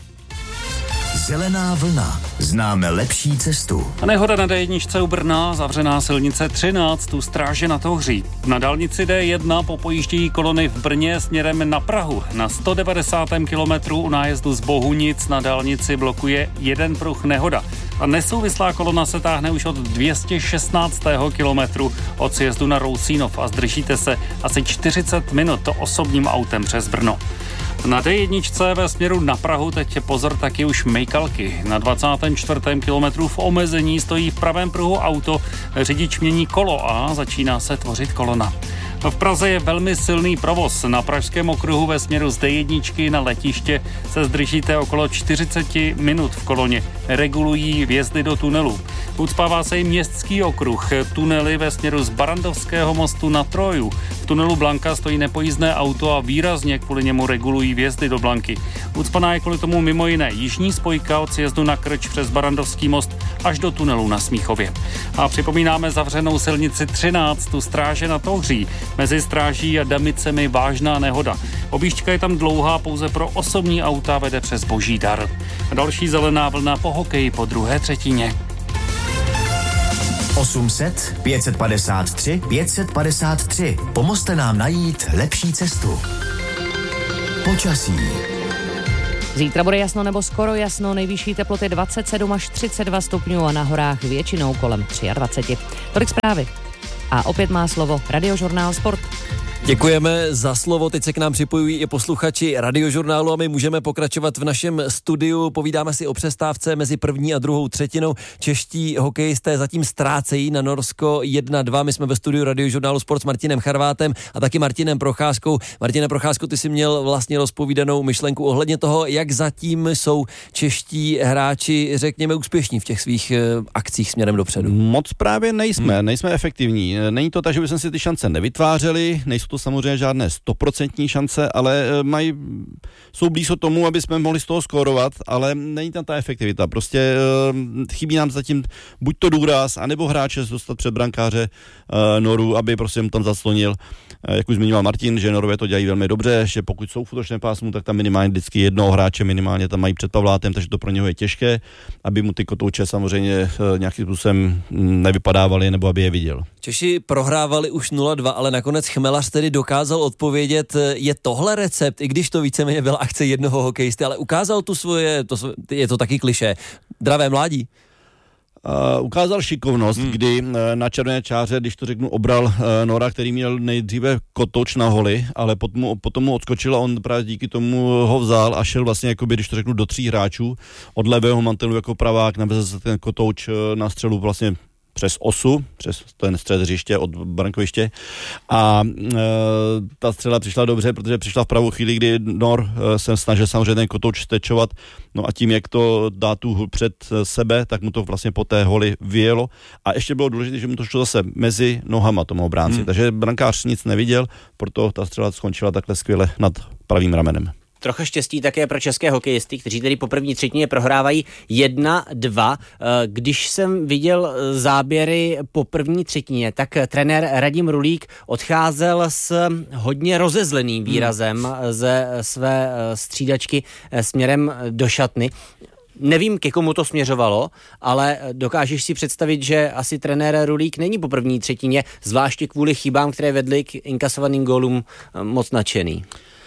Speaker 6: Zelená vlna. Známe lepší cestu.
Speaker 13: A nehoda na D jedna u Brna, zavřená silnice třináct, u Stráže nad Ohří. Na dálnici D jedna popojíždějí kolony v Brně směrem na Prahu. Na sto devadesátém kilometru u nájezdu z Bohunic na dálnici blokuje jeden pruh nehoda. A nesouvislá kolona se táhne už od dvě stě šestnáctého kilometru od sjezdu na Rousínov a zdržíte se asi čtyřicet minut osobním autem přes Brno. Na D jedna ve směru na Prahu teď pozor taky už Mejkalky. Na dvacátém čtvrtém kilometru v omezení stojí v pravém pruhu auto, řidič mění kolo a začíná se tvořit kolona. V Praze je velmi silný provoz. Na pražském okruhu ve směru z D jedna na letiště se zdržíte okolo čtyřicet minut v koloně. Regulují vjezdy do tunelu. Ucpává se i městský okruh. Tunely ve směru z Barandovského mostu na Troju. V tunelu Blanka stojí nepojízdné auto a výrazně kvůli němu regulují vjezdy do Blanky. Ucpaná je kvůli tomu mimo jiné jižní spojka od sjezdu na Krč přes Barandovský most až do tunelu na Smíchově. A připomínáme zavřenou silnici třináct, tu Stráže nad Ohří. Mezi Stráží a Damicemi vážná nehoda. Objížďka je tam dlouhá, pouze pro osobní auta vede přes Božídar. Další zelená vlna po hokeji po druhé třetině.
Speaker 6: osm set, pět set padesát tři, pět set padesát tři. Pomozte nám najít lepší cestu. Počasí.
Speaker 5: Zítra bude jasno nebo skoro jasno, nejvyšší teploty dvacet sedm až třicet dva stupňů a na horách většinou kolem dvacet tři. Tolik zprávy. A opět má slovo Radiožurnál Sport.
Speaker 3: Děkujeme za slovo, teď se k nám připojují i posluchači Radiožurnálu a my můžeme pokračovat v našem studiu. Povídáme si o přestávce mezi první a druhou třetinou. Čeští hokejisté zatím ztrácejí na Norsko jedna dva. My jsme ve studiu Radiožurnálu Sport s Martinem Charvátem a taky Martinem Procházkou. Martine Procházku, ty jsi měl vlastně rozpovídanou myšlenku ohledně toho, jak zatím jsou čeští hráči, řekněme, úspěšní v těch svých akcích směrem dopředu.
Speaker 4: Moc právě nejsme, hmm. nejsme efektivní. Není to tak, že bychom si ty šance nevytvářeli, nejsou to samozřejmě žádné stoprocentní šance, ale mají, jsou blízko tomu, aby jsme mohli z toho skórovat, ale není tam ta efektivita. Prostě chybí nám zatím buď to důraz, anebo hráče dostat před brankáře Noru, aby prostě jim tam zaslonil. Jak už zmiňoval Martin, že Norové to dělají velmi dobře, že pokud jsou v útočném pásmu, tak tam minimálně vždycky jednoho hráče minimálně tam mají před Pavlátem, takže to pro něho je těžké, aby mu ty kotouče samozřejmě nějakým způsobem nevypadávali, nebo aby je viděl.
Speaker 3: Češi prohrávali už nula dva, ale nakonec Chmelař tedy dokázal odpovědět, je tohle recept, i když to víceméně byla akce jednoho hokejisty, ale ukázal tu svoje, to, je to taky klišé, dravé mládí.
Speaker 4: Uh, ukázal šikovnost, hmm. kdy uh, na červené čáře, když to řeknu, obral uh, Nora, který měl nejdříve kotouč na holi, ale potom mu, potom mu odskočil a on právě díky tomu ho vzal a šel vlastně, jakoby, když to řeknu, do tří hráčů od levého mantelu jako pravák, navezl se ten kotouč uh, na střelu vlastně přes osu, přes ten střed hřiště od brankoviště a e, ta střela přišla dobře, protože přišla v pravou chvíli, kdy Nor e, se snažil samozřejmě ten kotouč stečovat, no a tím, jak to dá tu před sebe, tak mu to vlastně po té holi vyjelo a ještě bylo důležité, že mu to šlo zase mezi nohama tomu obránci, hmm. takže brankář nic neviděl, proto ta střela skončila takhle skvěle nad pravým ramenem.
Speaker 14: Trocha štěstí také pro české hokejisty, kteří tedy po první třetině prohrávají jedna dva. Když jsem viděl záběry po první třetině, tak trenér Radim Rulík odcházel s hodně rozezleným výrazem hmm. ze své střídačky směrem do šatny. Nevím, ke komu to směřovalo, ale dokážeš si představit, že asi trenér Rulík není po první třetině, zvláště kvůli chybám, které vedly k inkasovaným gólům, moc nadšený.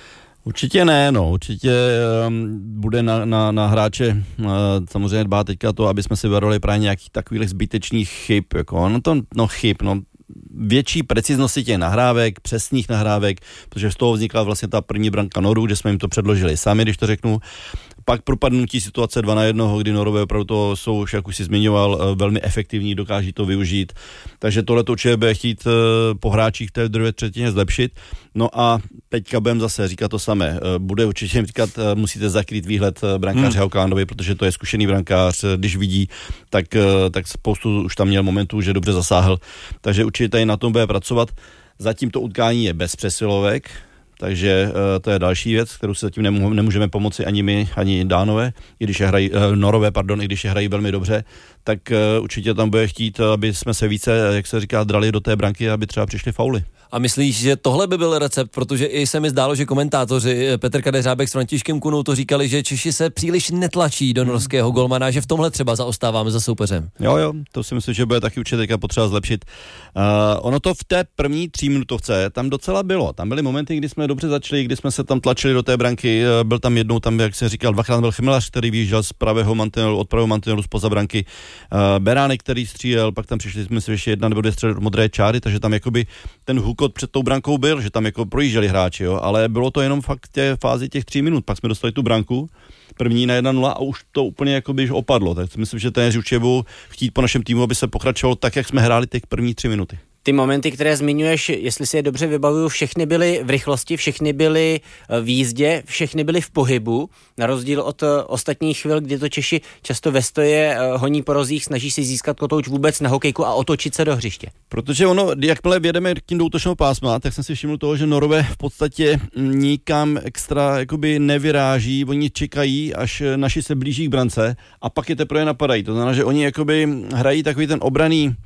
Speaker 4: Určitě ne, no, určitě um, bude na, na, na hráče uh, samozřejmě dbát teďka to, aby jsme si vyvarali právě nějakých takových zbytečných chyb, jako, no to, no chyb, no, větší preciznosti těch nahrávek, přesných nahrávek, protože z toho vznikla vlastně ta první branka Norů, kde jsme jim to předložili sami, když to řeknu. Pak propadnutí situace dva na jednoho, kdy Norové opravdu to jsou, jak už si zmiňoval, velmi efektivní, dokáží to využít. Takže tohle to určitě bude chtít po hráčích té druhé třetině zlepšit. No a teďka budeme zase říkat to samé. Bude určitě říkat, musíte zakrýt výhled brankáře hmm. Hauklandovi, protože to je zkušený brankář, když vidí, tak, tak spoustu už tam měl momentů, že dobře zasáhl. Takže určitě tady na tom bude pracovat. Zatím to utkání je bez přesilovek, takže uh, to je další věc, kterou si zatím nemů- nemůžeme pomoci ani my, ani Dánové, i když je hrají, uh, Norové, pardon, i když je hrají velmi dobře, tak uh, určitě tam bude chtít, aby jsme se více, jak se říká, drali do té branky, aby třeba přišly fauly.
Speaker 3: A myslíš, že tohle by byl recept, protože i se mi zdálo, že komentátoři Petr Kadeřábek s Františkem Kunou to říkali, že Češi se příliš netlačí do norského golmana, že v tomhle třeba zaostáváme za soupeřem.
Speaker 4: Jo, jo, to si myslím, že bude taky určitě teďka potřeba zlepšit. Uh, ono to v té první tříminutovce tam docela bylo. Tam byly momenty, kdy jsme dobře začali, kdy jsme se tam tlačili do té branky. Byl tam jednou, tam, jak se říkal, dvakrát byl Chmelař, který vyjížděl z pravého mantinelu, od pravého mantinelu zpoza branky. Uh, Beránek, který střílel, pak tam přišli, myslím, ještě jedna nebo dvě střely od modré čáry, takže tam jakoby ten hukot před tou brankou byl, že tam jako projížděli hráči, jo, ale bylo to jenom fakt té fázi těch tří minut, pak jsme dostali tu branku, první na jedna nula a už to úplně jakoby opadlo, tak myslím, že trenéři určitě budou chtít po našem týmu, aby se pokračovalo tak, jak jsme hráli těch první tři minuty.
Speaker 14: Ty momenty, které zmiňuješ, jestli si je dobře vybavuju, všechny byly v rychlosti, všechny byly v jízdě, všechny byly v pohybu, na rozdíl od ostatních chvil, kdy to Češi často ve stoje honí po rozích, snaží si získat kotouč vůbec na hokejku a otočit se do hřiště.
Speaker 4: Protože ono, jakmile vědeme tím do útočného pásma, tak jsem si všiml toho, že Norové v podstatě nikam extra jakoby nevyráží, oni čekají, až naši se blíží k brance a pak je teprve napadají. To znamená, že oni jakoby hrají takový ten obraný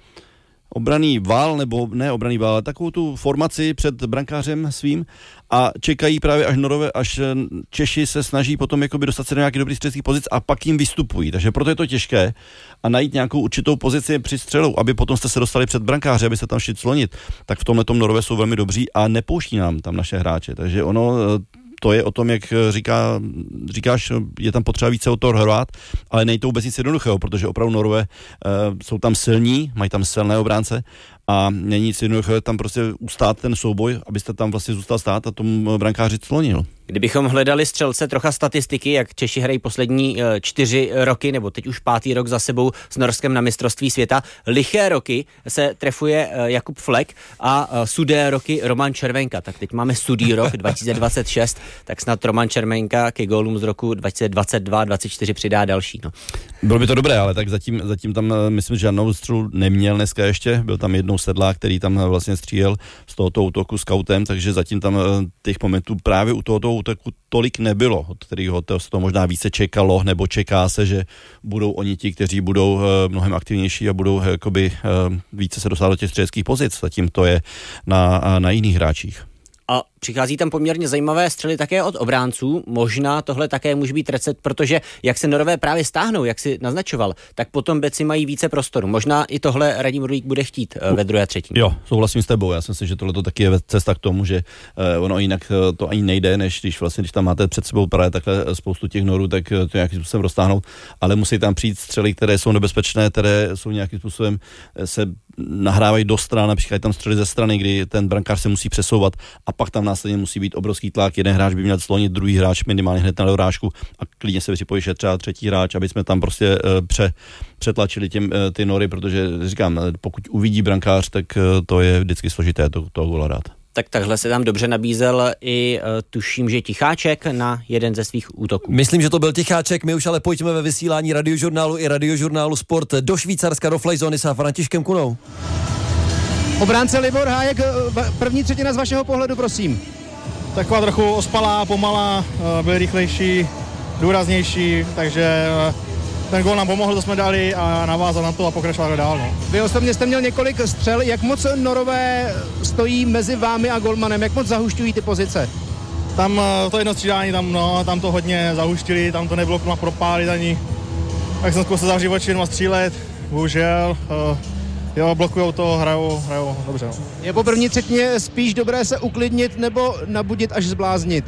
Speaker 4: obraný val, nebo ne obraný val, ale takovou tu formaci před brankářem svým a čekají právě až Norové, až Češi se snaží potom jakoby dostat se do nějakých dobrých střeleckých pozic a pak jim vystupují. Takže proto je to těžké a najít nějakou určitou pozici při střelu, aby potom jste se dostali před brankáře, aby se tam šli clonit. Tak v tomhle tom Norové jsou velmi dobří a nepouští nám tam naše hráče. Takže ono to je o tom, jak říká, říkáš, je tam potřeba více o toho hrát, ale nejde to vůbec nic jednoduchého, protože opravdu Norové uh, jsou tam silní, mají tam silné obránce a není nic jednoduchého tam prostě ustát ten souboj, abyste tam vlastně zůstal stát a tomu brankáři clonil.
Speaker 14: Kdybychom hledali střelce trocha statistiky, jak Češi hrají poslední čtyři roky, nebo teď už pátý rok za sebou s Norskem na mistrovství světa, liché roky se trefuje Jakub Flek a sudé roky Roman Červenka. Tak teď máme sudý rok dva tisíce dvacet šest, tak snad Roman Červenka ke gólům z roku dva tisíce dvacet dva dvacet čtyři přidá další. No.
Speaker 4: Bylo by to dobré, ale tak zatím, zatím tam, myslím, že žádnou střelu neměl dneska ještě, byl tam jednou Sedlák, který tam vlastně střílel z tohoto útoku skautem, takže zatím tam těch momentů právě u tohoto útoku tolik nebylo, od kterého to, to možná více čekalo, nebo čeká se, že budou oni ti, kteří budou uh, mnohem aktivnější a budou uh, jakoby, uh, více se dostat do těch střeleckých pozic. Zatím to je na, na jiných hráčích.
Speaker 14: A přichází tam poměrně zajímavé střely také od obránců. Možná tohle také může být recept, protože jak se Norové právě stáhnou, jak si naznačoval, tak potom beci mají více prostoru. Možná i tohle Radim Rulík bude chtít ve druhé třetině.
Speaker 4: Jo, souhlasím s tebou. Já si myslím, že tohle to taky je cesta k tomu, že uh, ono jinak uh, to ani nejde, než když vlastně, když tam máte před sebou právě takhle spoustu těch Norů, tak uh, to nějakým způsobem roztáhnout, ale musí tam přijít střely, které jsou nebezpečné, které jsou nějakým způsobem uh, se nahrávají do stran, například tam střely ze strany, kdy ten brankář se musí přesouvat a pak tam následně musí být obrovský tlak. Jeden hráč by měl clonit, druhý hráč minimálně hned na dorážku a klidně se připojí třeba třetí hráč, aby jsme tam prostě uh, pře, přetlačili těm, uh, ty Nory, protože říkám, pokud uvidí brankář, tak uh, to je vždycky složité to, toho góla dát.
Speaker 14: Tak takhle se tam dobře nabízel i uh, tuším, že Ticháček na jeden ze svých útoků.
Speaker 3: Myslím, že to byl Ticháček, my už ale pojďme ve vysílání Radiožurnálu i Radiožurnálu Sport do Švýcarska, do Flejzony s Františkem Kunou.
Speaker 1: Obránce Libor Hájek, první třetina z vašeho pohledu, prosím.
Speaker 15: Taková trochu ospalá, pomalá, byl rychlejší, důraznější, takže ten gól nám pomohl, to jsme dali a navázal na to a pokračovali dál. No.
Speaker 1: Vy osobně jste měl několik střel, jak moc Norové stojí mezi vámi a golmanem, jak moc zahušťují ty pozice?
Speaker 15: Tam to jedno střídání, tam, no, tam to hodně zahuštili, tam to nebylo klima propálit ani, tak jsem zkusil zavřít oči a střílet, bohužel. Uh, Jo, blokujou to, hrajou, hrajou dobře. No.
Speaker 1: Je po první třetině spíš dobré se uklidnit nebo nabudit až zbláznit?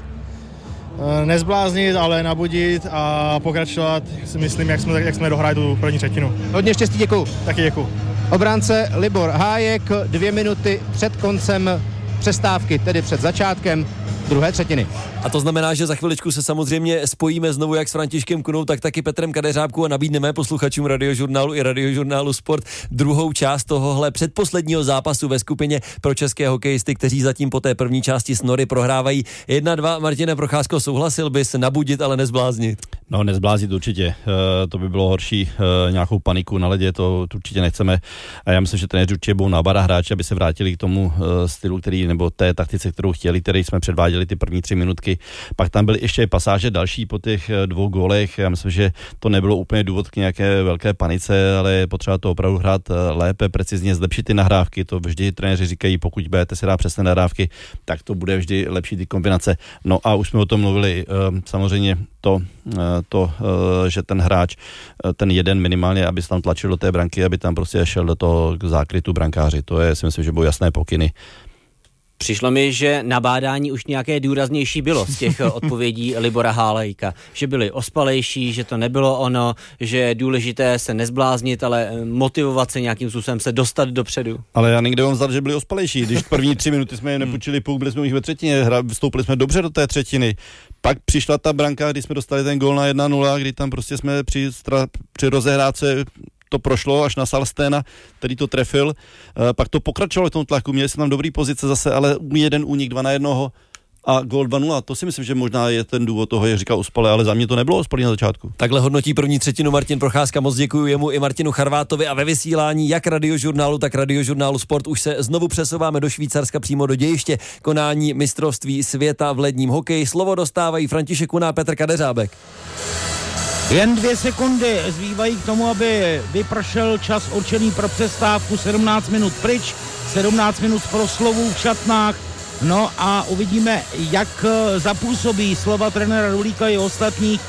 Speaker 15: E, nezbláznit, ale nabudit a pokračovat, si myslím, jak jsme, jak jsme dohráli tu první třetinu.
Speaker 1: Hodně štěstí, děkuju.
Speaker 15: Taky děkuju.
Speaker 1: Obránce Libor Hájek, dvě minuty před koncem přestávky, tedy před začátkem druhé třetiny.
Speaker 3: A to znamená, že za chviličku se samozřejmě spojíme znovu jak s Františkem Kunou, tak taky Petrem Kadeřábku a nabídneme posluchačům Radiožurnálu i Radiožurnálu Sport druhou část tohohle předposledního zápasu ve skupině pro české hokejisty, kteří zatím po té první části s Nory prohrávají jedna dva. Martine Procházko, souhlasil bys nabudit, ale nezbláznit?
Speaker 4: No, nezbláznit určitě. E, to by bylo horší, e, nějakou paniku na ledě, to, to určitě nechceme. A já myslím, že trenéři určitě budou nabádat hráči, aby se vrátili k tomu e, stylu, který, nebo té taktice, kterou chtěli, který jsme předváděli ty první tři minutky. Pak tam byly ještě pasáže další po těch dvou gólech. Já myslím, že to nebylo úplně důvod k nějaké velké panice, ale je potřeba to opravdu hrát lépe, precizně, zlepšit ty nahrávky. To vždy trenéři říkají, pokud budete si dát přesné nahrávky, tak to bude vždy lepší ty kombinace. No a už jsme o tom mluvili. Samozřejmě to, to že ten hráč, ten jeden minimálně, aby se tam tlačil do té branky, aby tam prostě šel do toho zákrytu brankáři. To je, si myslím, že budou jasné pokyny.
Speaker 14: Přišlo mi, že nabádání už nějaké důraznější bylo z těch odpovědí Libora Hálejka. Že byli ospalejší, že to nebylo ono, že je důležité se nezbláznit, ale motivovat se nějakým způsobem se dostat dopředu.
Speaker 4: Ale já někde vám zdal, že byli ospalejší. Když první tři minuty jsme je nepůjčili půl, byli jsme u nich ve třetině, vstoupili jsme dobře do té třetiny. Pak přišla ta branka, kdy jsme dostali ten gól na jedna nula, kdy tam prostě jsme při, stra, při rozehrávce to prošlo až na Salstena, který to trefil. Pak to pokračovalo v tom tlaku, měli jsme tam dobrý pozice zase, ale jeden únik dva na jednoho a gól dva nula. To si myslím, že možná je ten důvod toho, jak říkal Uspale, ale za mě to nebylo Uspalý na začátku.
Speaker 3: Takhle hodnotí první třetinu Martin Procházka, moc děkuji jemu i Martinu Charvátovi a ve vysílání jak Radiožurnálu, tak Radiožurnálu Sport už se znovu přesouváme do Švýcarska přímo do dějiště konání mistrovství světa v ledním hokeji. Slovo dostávají František Kuná a Petr Kadeřábek.
Speaker 2: Jen dvě sekundy zbývají k tomu, aby vypršel čas určený pro přestávku, sedmnáct minut pryč, sedmnáct minut proslovů v šatnách. No a uvidíme, jak zapůsobí slova trenéra Rulíka i ostatních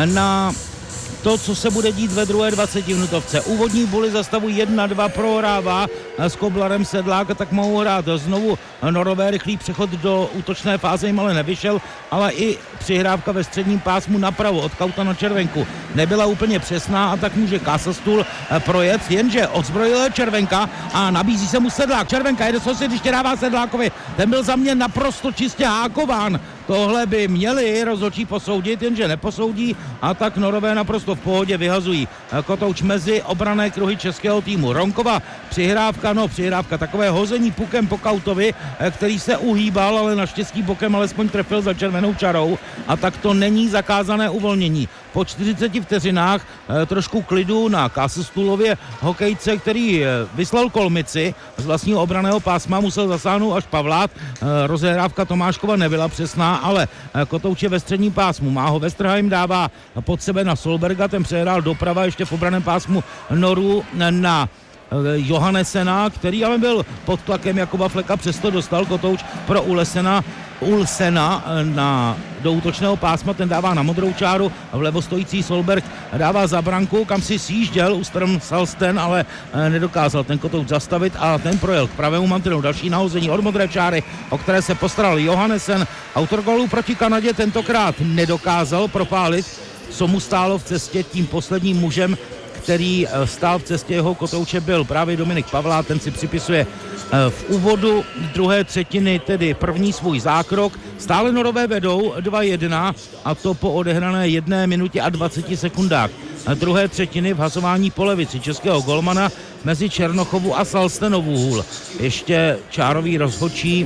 Speaker 2: na to, co se bude dít ve druhé dvacetiminutovce. Úvodní buly za stavu jedna dva prohrává s Koblarem Sedlák, a tak mohou hrát znovu Norové. Rychlý přechod do útočné fáze jim ale nevyšel, ale i přihrávka ve středním pásmu napravo od Kauta na Červenku nebyla úplně přesná, a tak může Kasastůl projet, jenže odzbrojil Červenka a nabízí se mu Sedlák. Červenka jede co si, když dává Sedlákovi. Ten byl za mě naprosto čistě hákován. Tohle by měli rozhodčí posoudit, jenže neposoudí, a tak Norové naprosto v pohodě vyhazují kotouč mezi obranné kruhy českého týmu. Ronkova přihrávka, no přihrávka, takové hození pukem po Kautovi, který se uhýbal, ale naštěstí bokem alespoň trefil za červenou čarou, a tak to není zakázané uvolnění. Po čtyřiceti vteřinách e, trošku klidu na Kasastůlově hokejce, který e, vyslal Kolmici z vlastního obranného pásma, musel zasáhnout až Pavlát. E, rozehrávka Tomáškova nebyla přesná, ale e, kotouč je ve středním pásmu. Má ho Westerheim, dává pod sebe na Solberga, ten přehrál doprava ještě v obraném pásmu Noru na Johannessena, který ale byl pod tlakem Jakuba Fleka, přesto dostal kotouč pro Ulesena, Ulsena na, do útočného pásma, ten dává na modrou čáru, vlevo stojící Solberg dává za branku, kam si sjížděl Ustrm Salsten, ale nedokázal ten kotouč zastavit a ten projel k pravému mantinelu. Další nahození od modré čáry, o které se postaral Johannessen. Autor gólu proti Kanadě tentokrát nedokázal propálit, co mu stálo v cestě. Tím posledním mužem, který stál v cestě jeho kotouče, byl právě Dominik Pavlát, ten si připisuje v úvodu druhé třetiny, tedy první svůj zákrok. Stále Norové vedou dva jedna, a to po odehrané jedné minutě a dvaceti sekundách druhé třetiny v hasování po levici českého golmana mezi Černochovu a Salstenovu hůl. Ještě čárový rozhodčí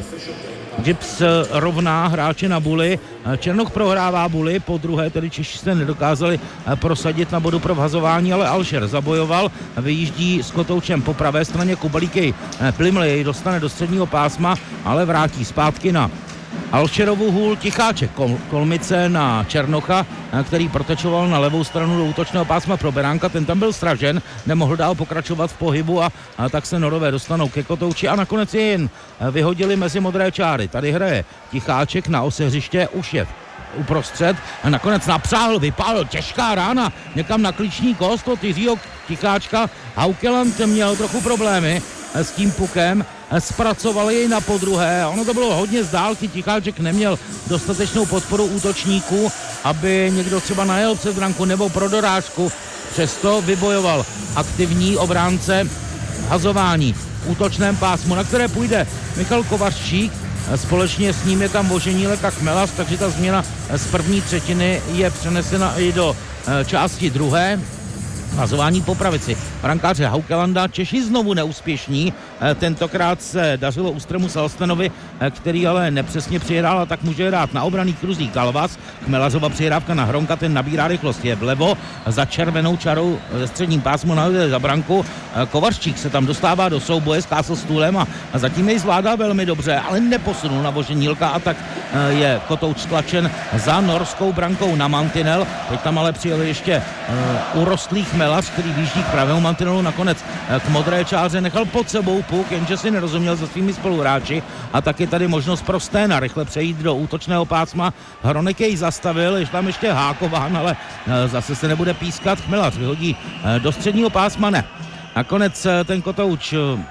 Speaker 2: Gips rovná hráče na buly. Černoch prohrává buly, po druhé tedy Češi se nedokázali prosadit na bodu pro vhazování, ale Alšer zabojoval, vyjíždí s kotoučem po pravé straně, Kubalíkej Pliml jej dostane do středního pásma, ale vrátí zpátky na Alšerovu hůl. Ticháček Kol- Kolmice na Černocha, který protečoval na levou stranu do útočného pásma pro Beránka, ten tam byl stražen, nemohl dál pokračovat v pohybu, a, a tak se Norové dostanou ke kotouči a nakonec je jen vyhodili mezi modré čáry. Tady hraje Ticháček na ose hřiště, už je uprostřed a nakonec napřáhl, vypálil, těžká rána někam na klíční kost od Jiřího Ticháčka. Haukeland měl trochu problémy s tím pukem, zpracovali jej na podruhé. Ono to bylo hodně z dálky, Ticháček neměl dostatečnou podporu útočníků, aby někdo třeba najel před branku nebo pro dorážku. Přesto vybojoval aktivní obránce hazování v útočném pásmu, na které půjde Michal Kovařčík. Společně s ním je tam Voženílek a Chmelař, takže ta změna z první třetiny je přenesena i do části druhé. Hazování po pravici brankáře Haukelanda, Češi znovu neúspěšní, tentokrát se dařilo Ustremu Salstenovi, který ale nepřesně přihrál, a tak může hrát na obranných kruzích Galvas. Chmelařova přihrávka na Hronka, ten nabírá rychlost, je vlevo za červenou čarou ze středním pásmu na za branku. Kovařčík se tam dostává do souboje s Kasastůlem a zatím jej zvládá velmi dobře, ale neposunul na Voženílka, a tak je kotouč stlačen za norskou brankou na mantinel. Teď tam ale přijel ještě uh, urostlý Chmelař, který výjíždí k pravému mantinelu, nakonec k modré čáře nechal pod sebou puk, jenže si nerozuměl se svými spoluhráči, a tak je tady možnost pro Sténa rychle přejít do útočného pásma. Hronek jej zastavil, je tam ještě hákován, ale zase se nebude pískat. Chmelař vyhodí do středního pásma, ne. Nakonec ten kotouč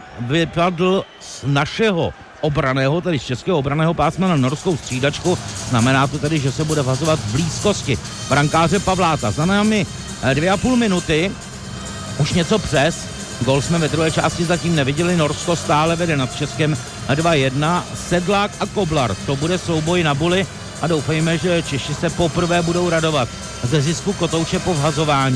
Speaker 2: vypadl z našeho obraného, tedy z českého obraného pásma na norskou střídačku. Znamená to tedy, že se bude vhazovat v blízkosti brankáře Pavláta. Za námi dvě a půl minuty, už něco přes. Gol jsme ve druhé části zatím neviděli, Norsko stále vede nad Českem dva jedna. Sedlák a Koblar, to bude souboj na buly a doufejme, že Češi se poprvé budou radovat ze zisku kotouče po vhazování.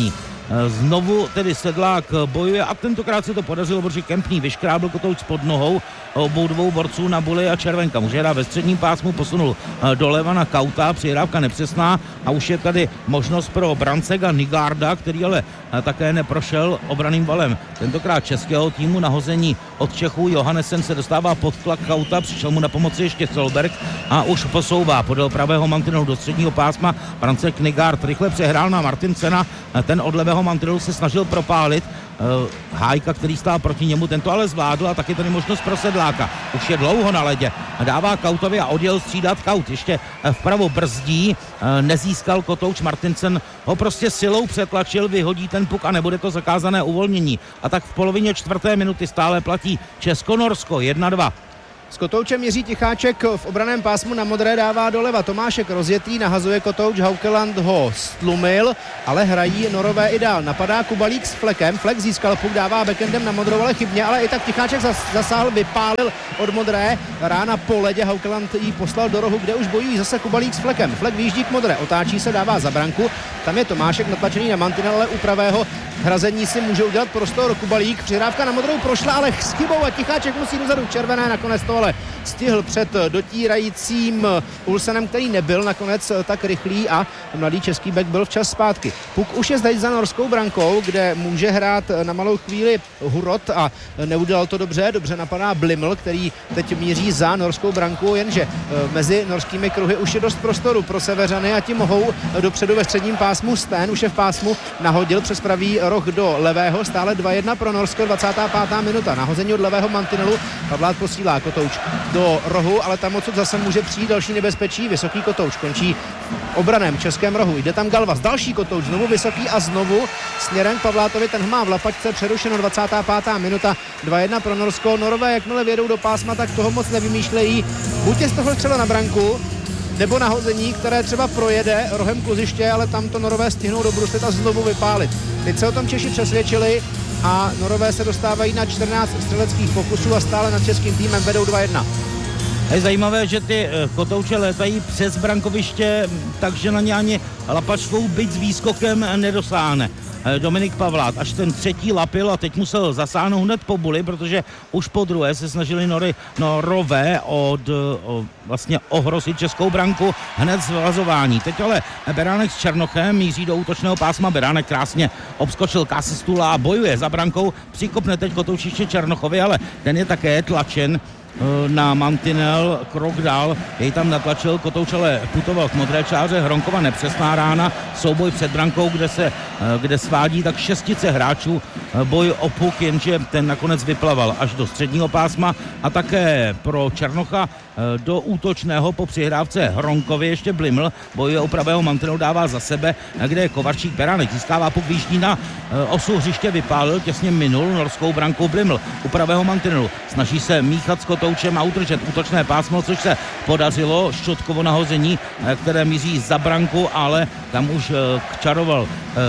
Speaker 2: Znovu tedy Sedlák bojuje a tentokrát se to podařilo, protože Kempný vyškrábl Kotouč pod nohou obou dvou borců na Buli a Červenka. Může hrát ve středním pásmu, posunul doleva na Kauta, přihrávka nepřesná a už je tady možnost pro Brancega Nigarda, který ale také neprošel obraným valem. Tentokrát českého týmu nahození od Čechů. Johannesen se dostává pod tlak Kauta, přišel mu na pomoci ještě Solberg a už posouvá podél pravého mantinelu do středního pásma. Brancek Nigard rychle přehrál na Martinsena, ten od levého mantinelu se snažil propálit uh, Hájka, který stál proti němu, tento ale zvládl a taky tady možnost pro Sedláka. Už je dlouho na ledě, dává Kautovi a odjel střídat Kaut, ještě vpravo brzdí, uh, nezískal Kotouč, Martinsen ho prostě silou přetlačil, vyhodí ten puk a nebude to zakázané uvolnění. A tak v polovině čtvrté minuty stále platí Česko-Norsko jedna dva.
Speaker 1: S Kotoučem Jiří Ticháček v obraném pásmu na modré dává doleva. Tomášek rozjetý, nahazuje Kotouč, Haukeland ho stlumil, ale hrají Norové i dál. Napadá Kubalík s Flekem, Flek získal puk, dává backendem na modrou, ale chybně, ale i tak Ticháček zasáhl, vypálil od modré, rána po ledě, Haukeland jí poslal do rohu, kde už bojují zase Kubalík s Flekem. Flek výjíždí k modré, otáčí se, dává za branku, tam je Tomášek natlačený na mantinel, ale u pravého hrazení si může udělat prostor Kubalík, přihrávka na modrou prošla, ale s chybou a Ticháček musí dozadu, červené, nakonec to ale stihl před dotírajícím Ulsenem, který nebyl nakonec tak rychlý a mladý český bek byl včas zpátky. Puk už je zde za norskou brankou, kde může hrát na malou chvíli Hurot a neudělal to dobře, dobře napadá Bliml, který teď míří za norskou branku, jenže mezi norskými kruhy už je dost prostoru pro Severany a ti mohou dopředu ve středním pásmu. Stén už je v pásmu, nahodil přes pravý roh do levého, stále dva jedna pro Norsko, dvacátá pátá minuta. Nahození od levého mantinelu, Pavlát posílá Kotouč do rohu, ale tam odsud zase může přijít další nebezpečí. Vysoký Kotouč končí v obraném českém rohu. Jde tam Galvas, další Kotouč, znovu vysoký a znovu směrem k Pavlátovi, ten má v lapačce, přerušeno dvacátá pátá minuta, dva jedna pro Norsko. Norové jakmile vědou do pásma, tak toho moc nevymýšlejí. Buď je z toho střela na branku, nebo nahození, které třeba projede rohem kluziště, ale tam to Norové stihnou dobruslit a znovu vypálit. Teď se o tom Češi přesvědčili a Norové se dostávají na čtrnáct střeleckých pokusů a stále nad českým týmem vedou dva jedna.
Speaker 2: Je zajímavé, že ty Kotouče létají přes brankoviště, takže na ně ani lapačkou byť s výskokem nedosáhne Dominik Pavlát. Až ten třetí lapil a teď musel zasáhnout hned po Buli, protože už po druhé se snažili Nory, Norové od o, vlastně ohrozit českou branku hned z vazování. Teď ale Beránek s Černochem míří do útočného pásma. Beránek krásně obskočil Kasistula a bojuje za brankou. Přikopne teď Kotoučiště Černochovi, ale ten je také tlačen na mantinel, krok dál, jej tam natlačil, Kotouč ale putoval k modré čáře, Hronkova nepřesná rána, souboj před brankou, kde se kde svádí tak šestice hráčů, boj o puk, jenže ten nakonec vyplaval až do středního pásma a také pro Černocha do útočného po přihrávce Hronkovi ještě Bliml, bojuje u pravého mantinelu, dává za sebe, kde je Kovarčík, Beránek získává puk, výjíždí na osu hřiště, vypálil, těsně minul norskou branku Bliml u pravého mantinelu, snaží se míchat s Kotoučem a udržet útočné pásmo, což se podařilo, Ščotkovo nahození, které míří za branku, ale tam už čaroval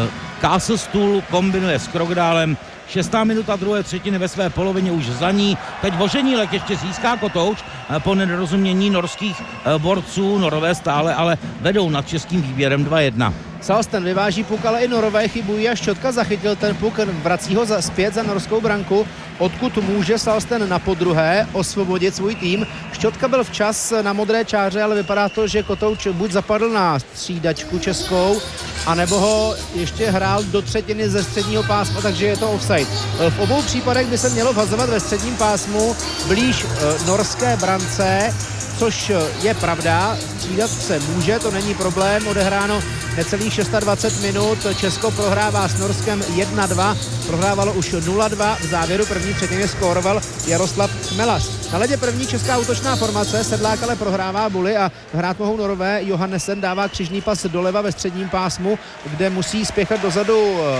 Speaker 2: Kasistůl, kombinuje s Krokdálem. Šestá minuta druhé třetiny ve své polovině už za ní. Teď Voženílek ještě získá Kotouč po nedorozumění norských borců. Norové stále ale vedou nad českým výběrem dva jedna.
Speaker 1: Salsten vyváží puk, ale i Norové chybují a Ščotka zachytil ten puk, vrací ho za, zpět za norskou branku, odkud může Salsten na podruhé osvobodit svůj tým. Ščotka byl včas na modré čáře, ale vypadá to, že Kotouč buď zapadl na střídačku českou, anebo ho ještě hrál do třetiny ze středního pásma, takže je to offside. V obou případech by se mělo vhazovat ve středním pásmu blíž e, norské brance, což je pravda, střídat se může, to není problém, odehráno necelých dvacet šest minut, Česko prohrává s Norskem jedna dva, prohrávalo už nula dva, v závěru první třetiny skóroval Jaroslav Chmelař. Na ledě první česká útočná formace, Sedlák ale prohrává Buli a hrát mohou Norové, Johannesen dává křižný pas doleva ve středním pásmu, kde musí spěchat dozadu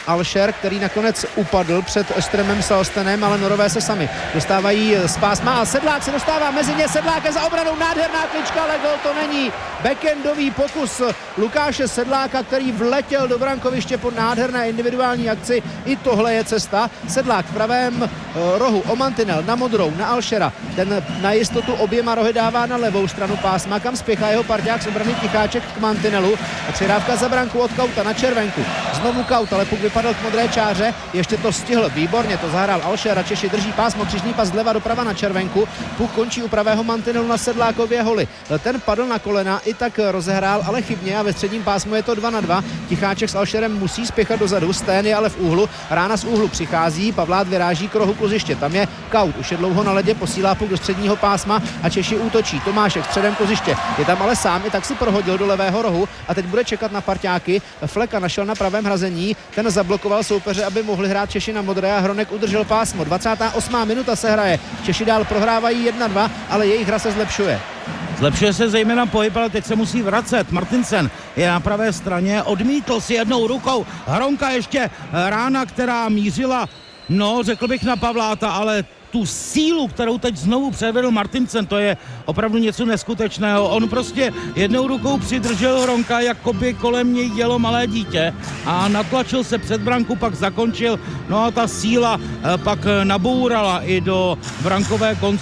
Speaker 1: Alšer, který nakonec upadl před Stremem Salstenem, ale Norové se sami dostávají z pásma a Sedlák se dostává mezi ně, Sedlák je za obranou, nádherná klička, ale gol to není. Backendový pokus Lukáše Sedláka, který vletěl do brankoviště po nádherné individuální akci. I tohle je cesta. Sedlák v pravém rohu o mantinel, na modrou, na Alšera. Ten na jistotu oběma rohy dává na levou stranu pásma, kam spěchá jeho parťák z obrany Ticháček k mantinelu. Přihrávka za branku od Kauta na červenku. Znovu Kaut, ale puk vypadl k modré čáře. Ještě to stihl, výborně to zahrál Alšer a Češi drží pásmo, křižný pas zleva doprava na červenku. Puk končí u pravého mantinelu na Sedlákově holi. Ten padl na kolena, i tak rozehrál, ale chybně a ve středním pásmu je to dva na dva. Ticháček s Alšerem musí spěchat dozadu, Stén je ale v úhlu. Rána z úhlu přichází, Pavlát vyráží k rohu kluziště. Tam je Kaut, už je dlouho na ledě, posílá puk do středního pásma a Češi útočí. Tomášek středem kluziště. Je tam ale sám, i tak si prohodil do levého rohu a teď bude čekat na parťáky. Fleka našel na pravém hrazení, ten zablokoval soupeře, aby mohli hrát Češi na modré a Hronek udržel pásmo. dvacátá osmá minuta se hraje. Češi dál prohrávají jedna dva, ale jejich hra se zlepšuje.
Speaker 2: Zlepšuje se zejména pohyb, ale teď se musí vracet. Martinsen je na pravé straně, odmítl si jednou rukou. Hronka ještě rána, která mířila, no řekl bych na Pavláta, ale tu sílu, kterou teď znovu předvedl Martinsen, to je opravdu něco neskutečného. On prostě jednou rukou přidržel Hronka, jako by kolem něj jelo malé dítě a natlačil se před branku, pak zakončil. No a ta síla pak nabourala i do brankové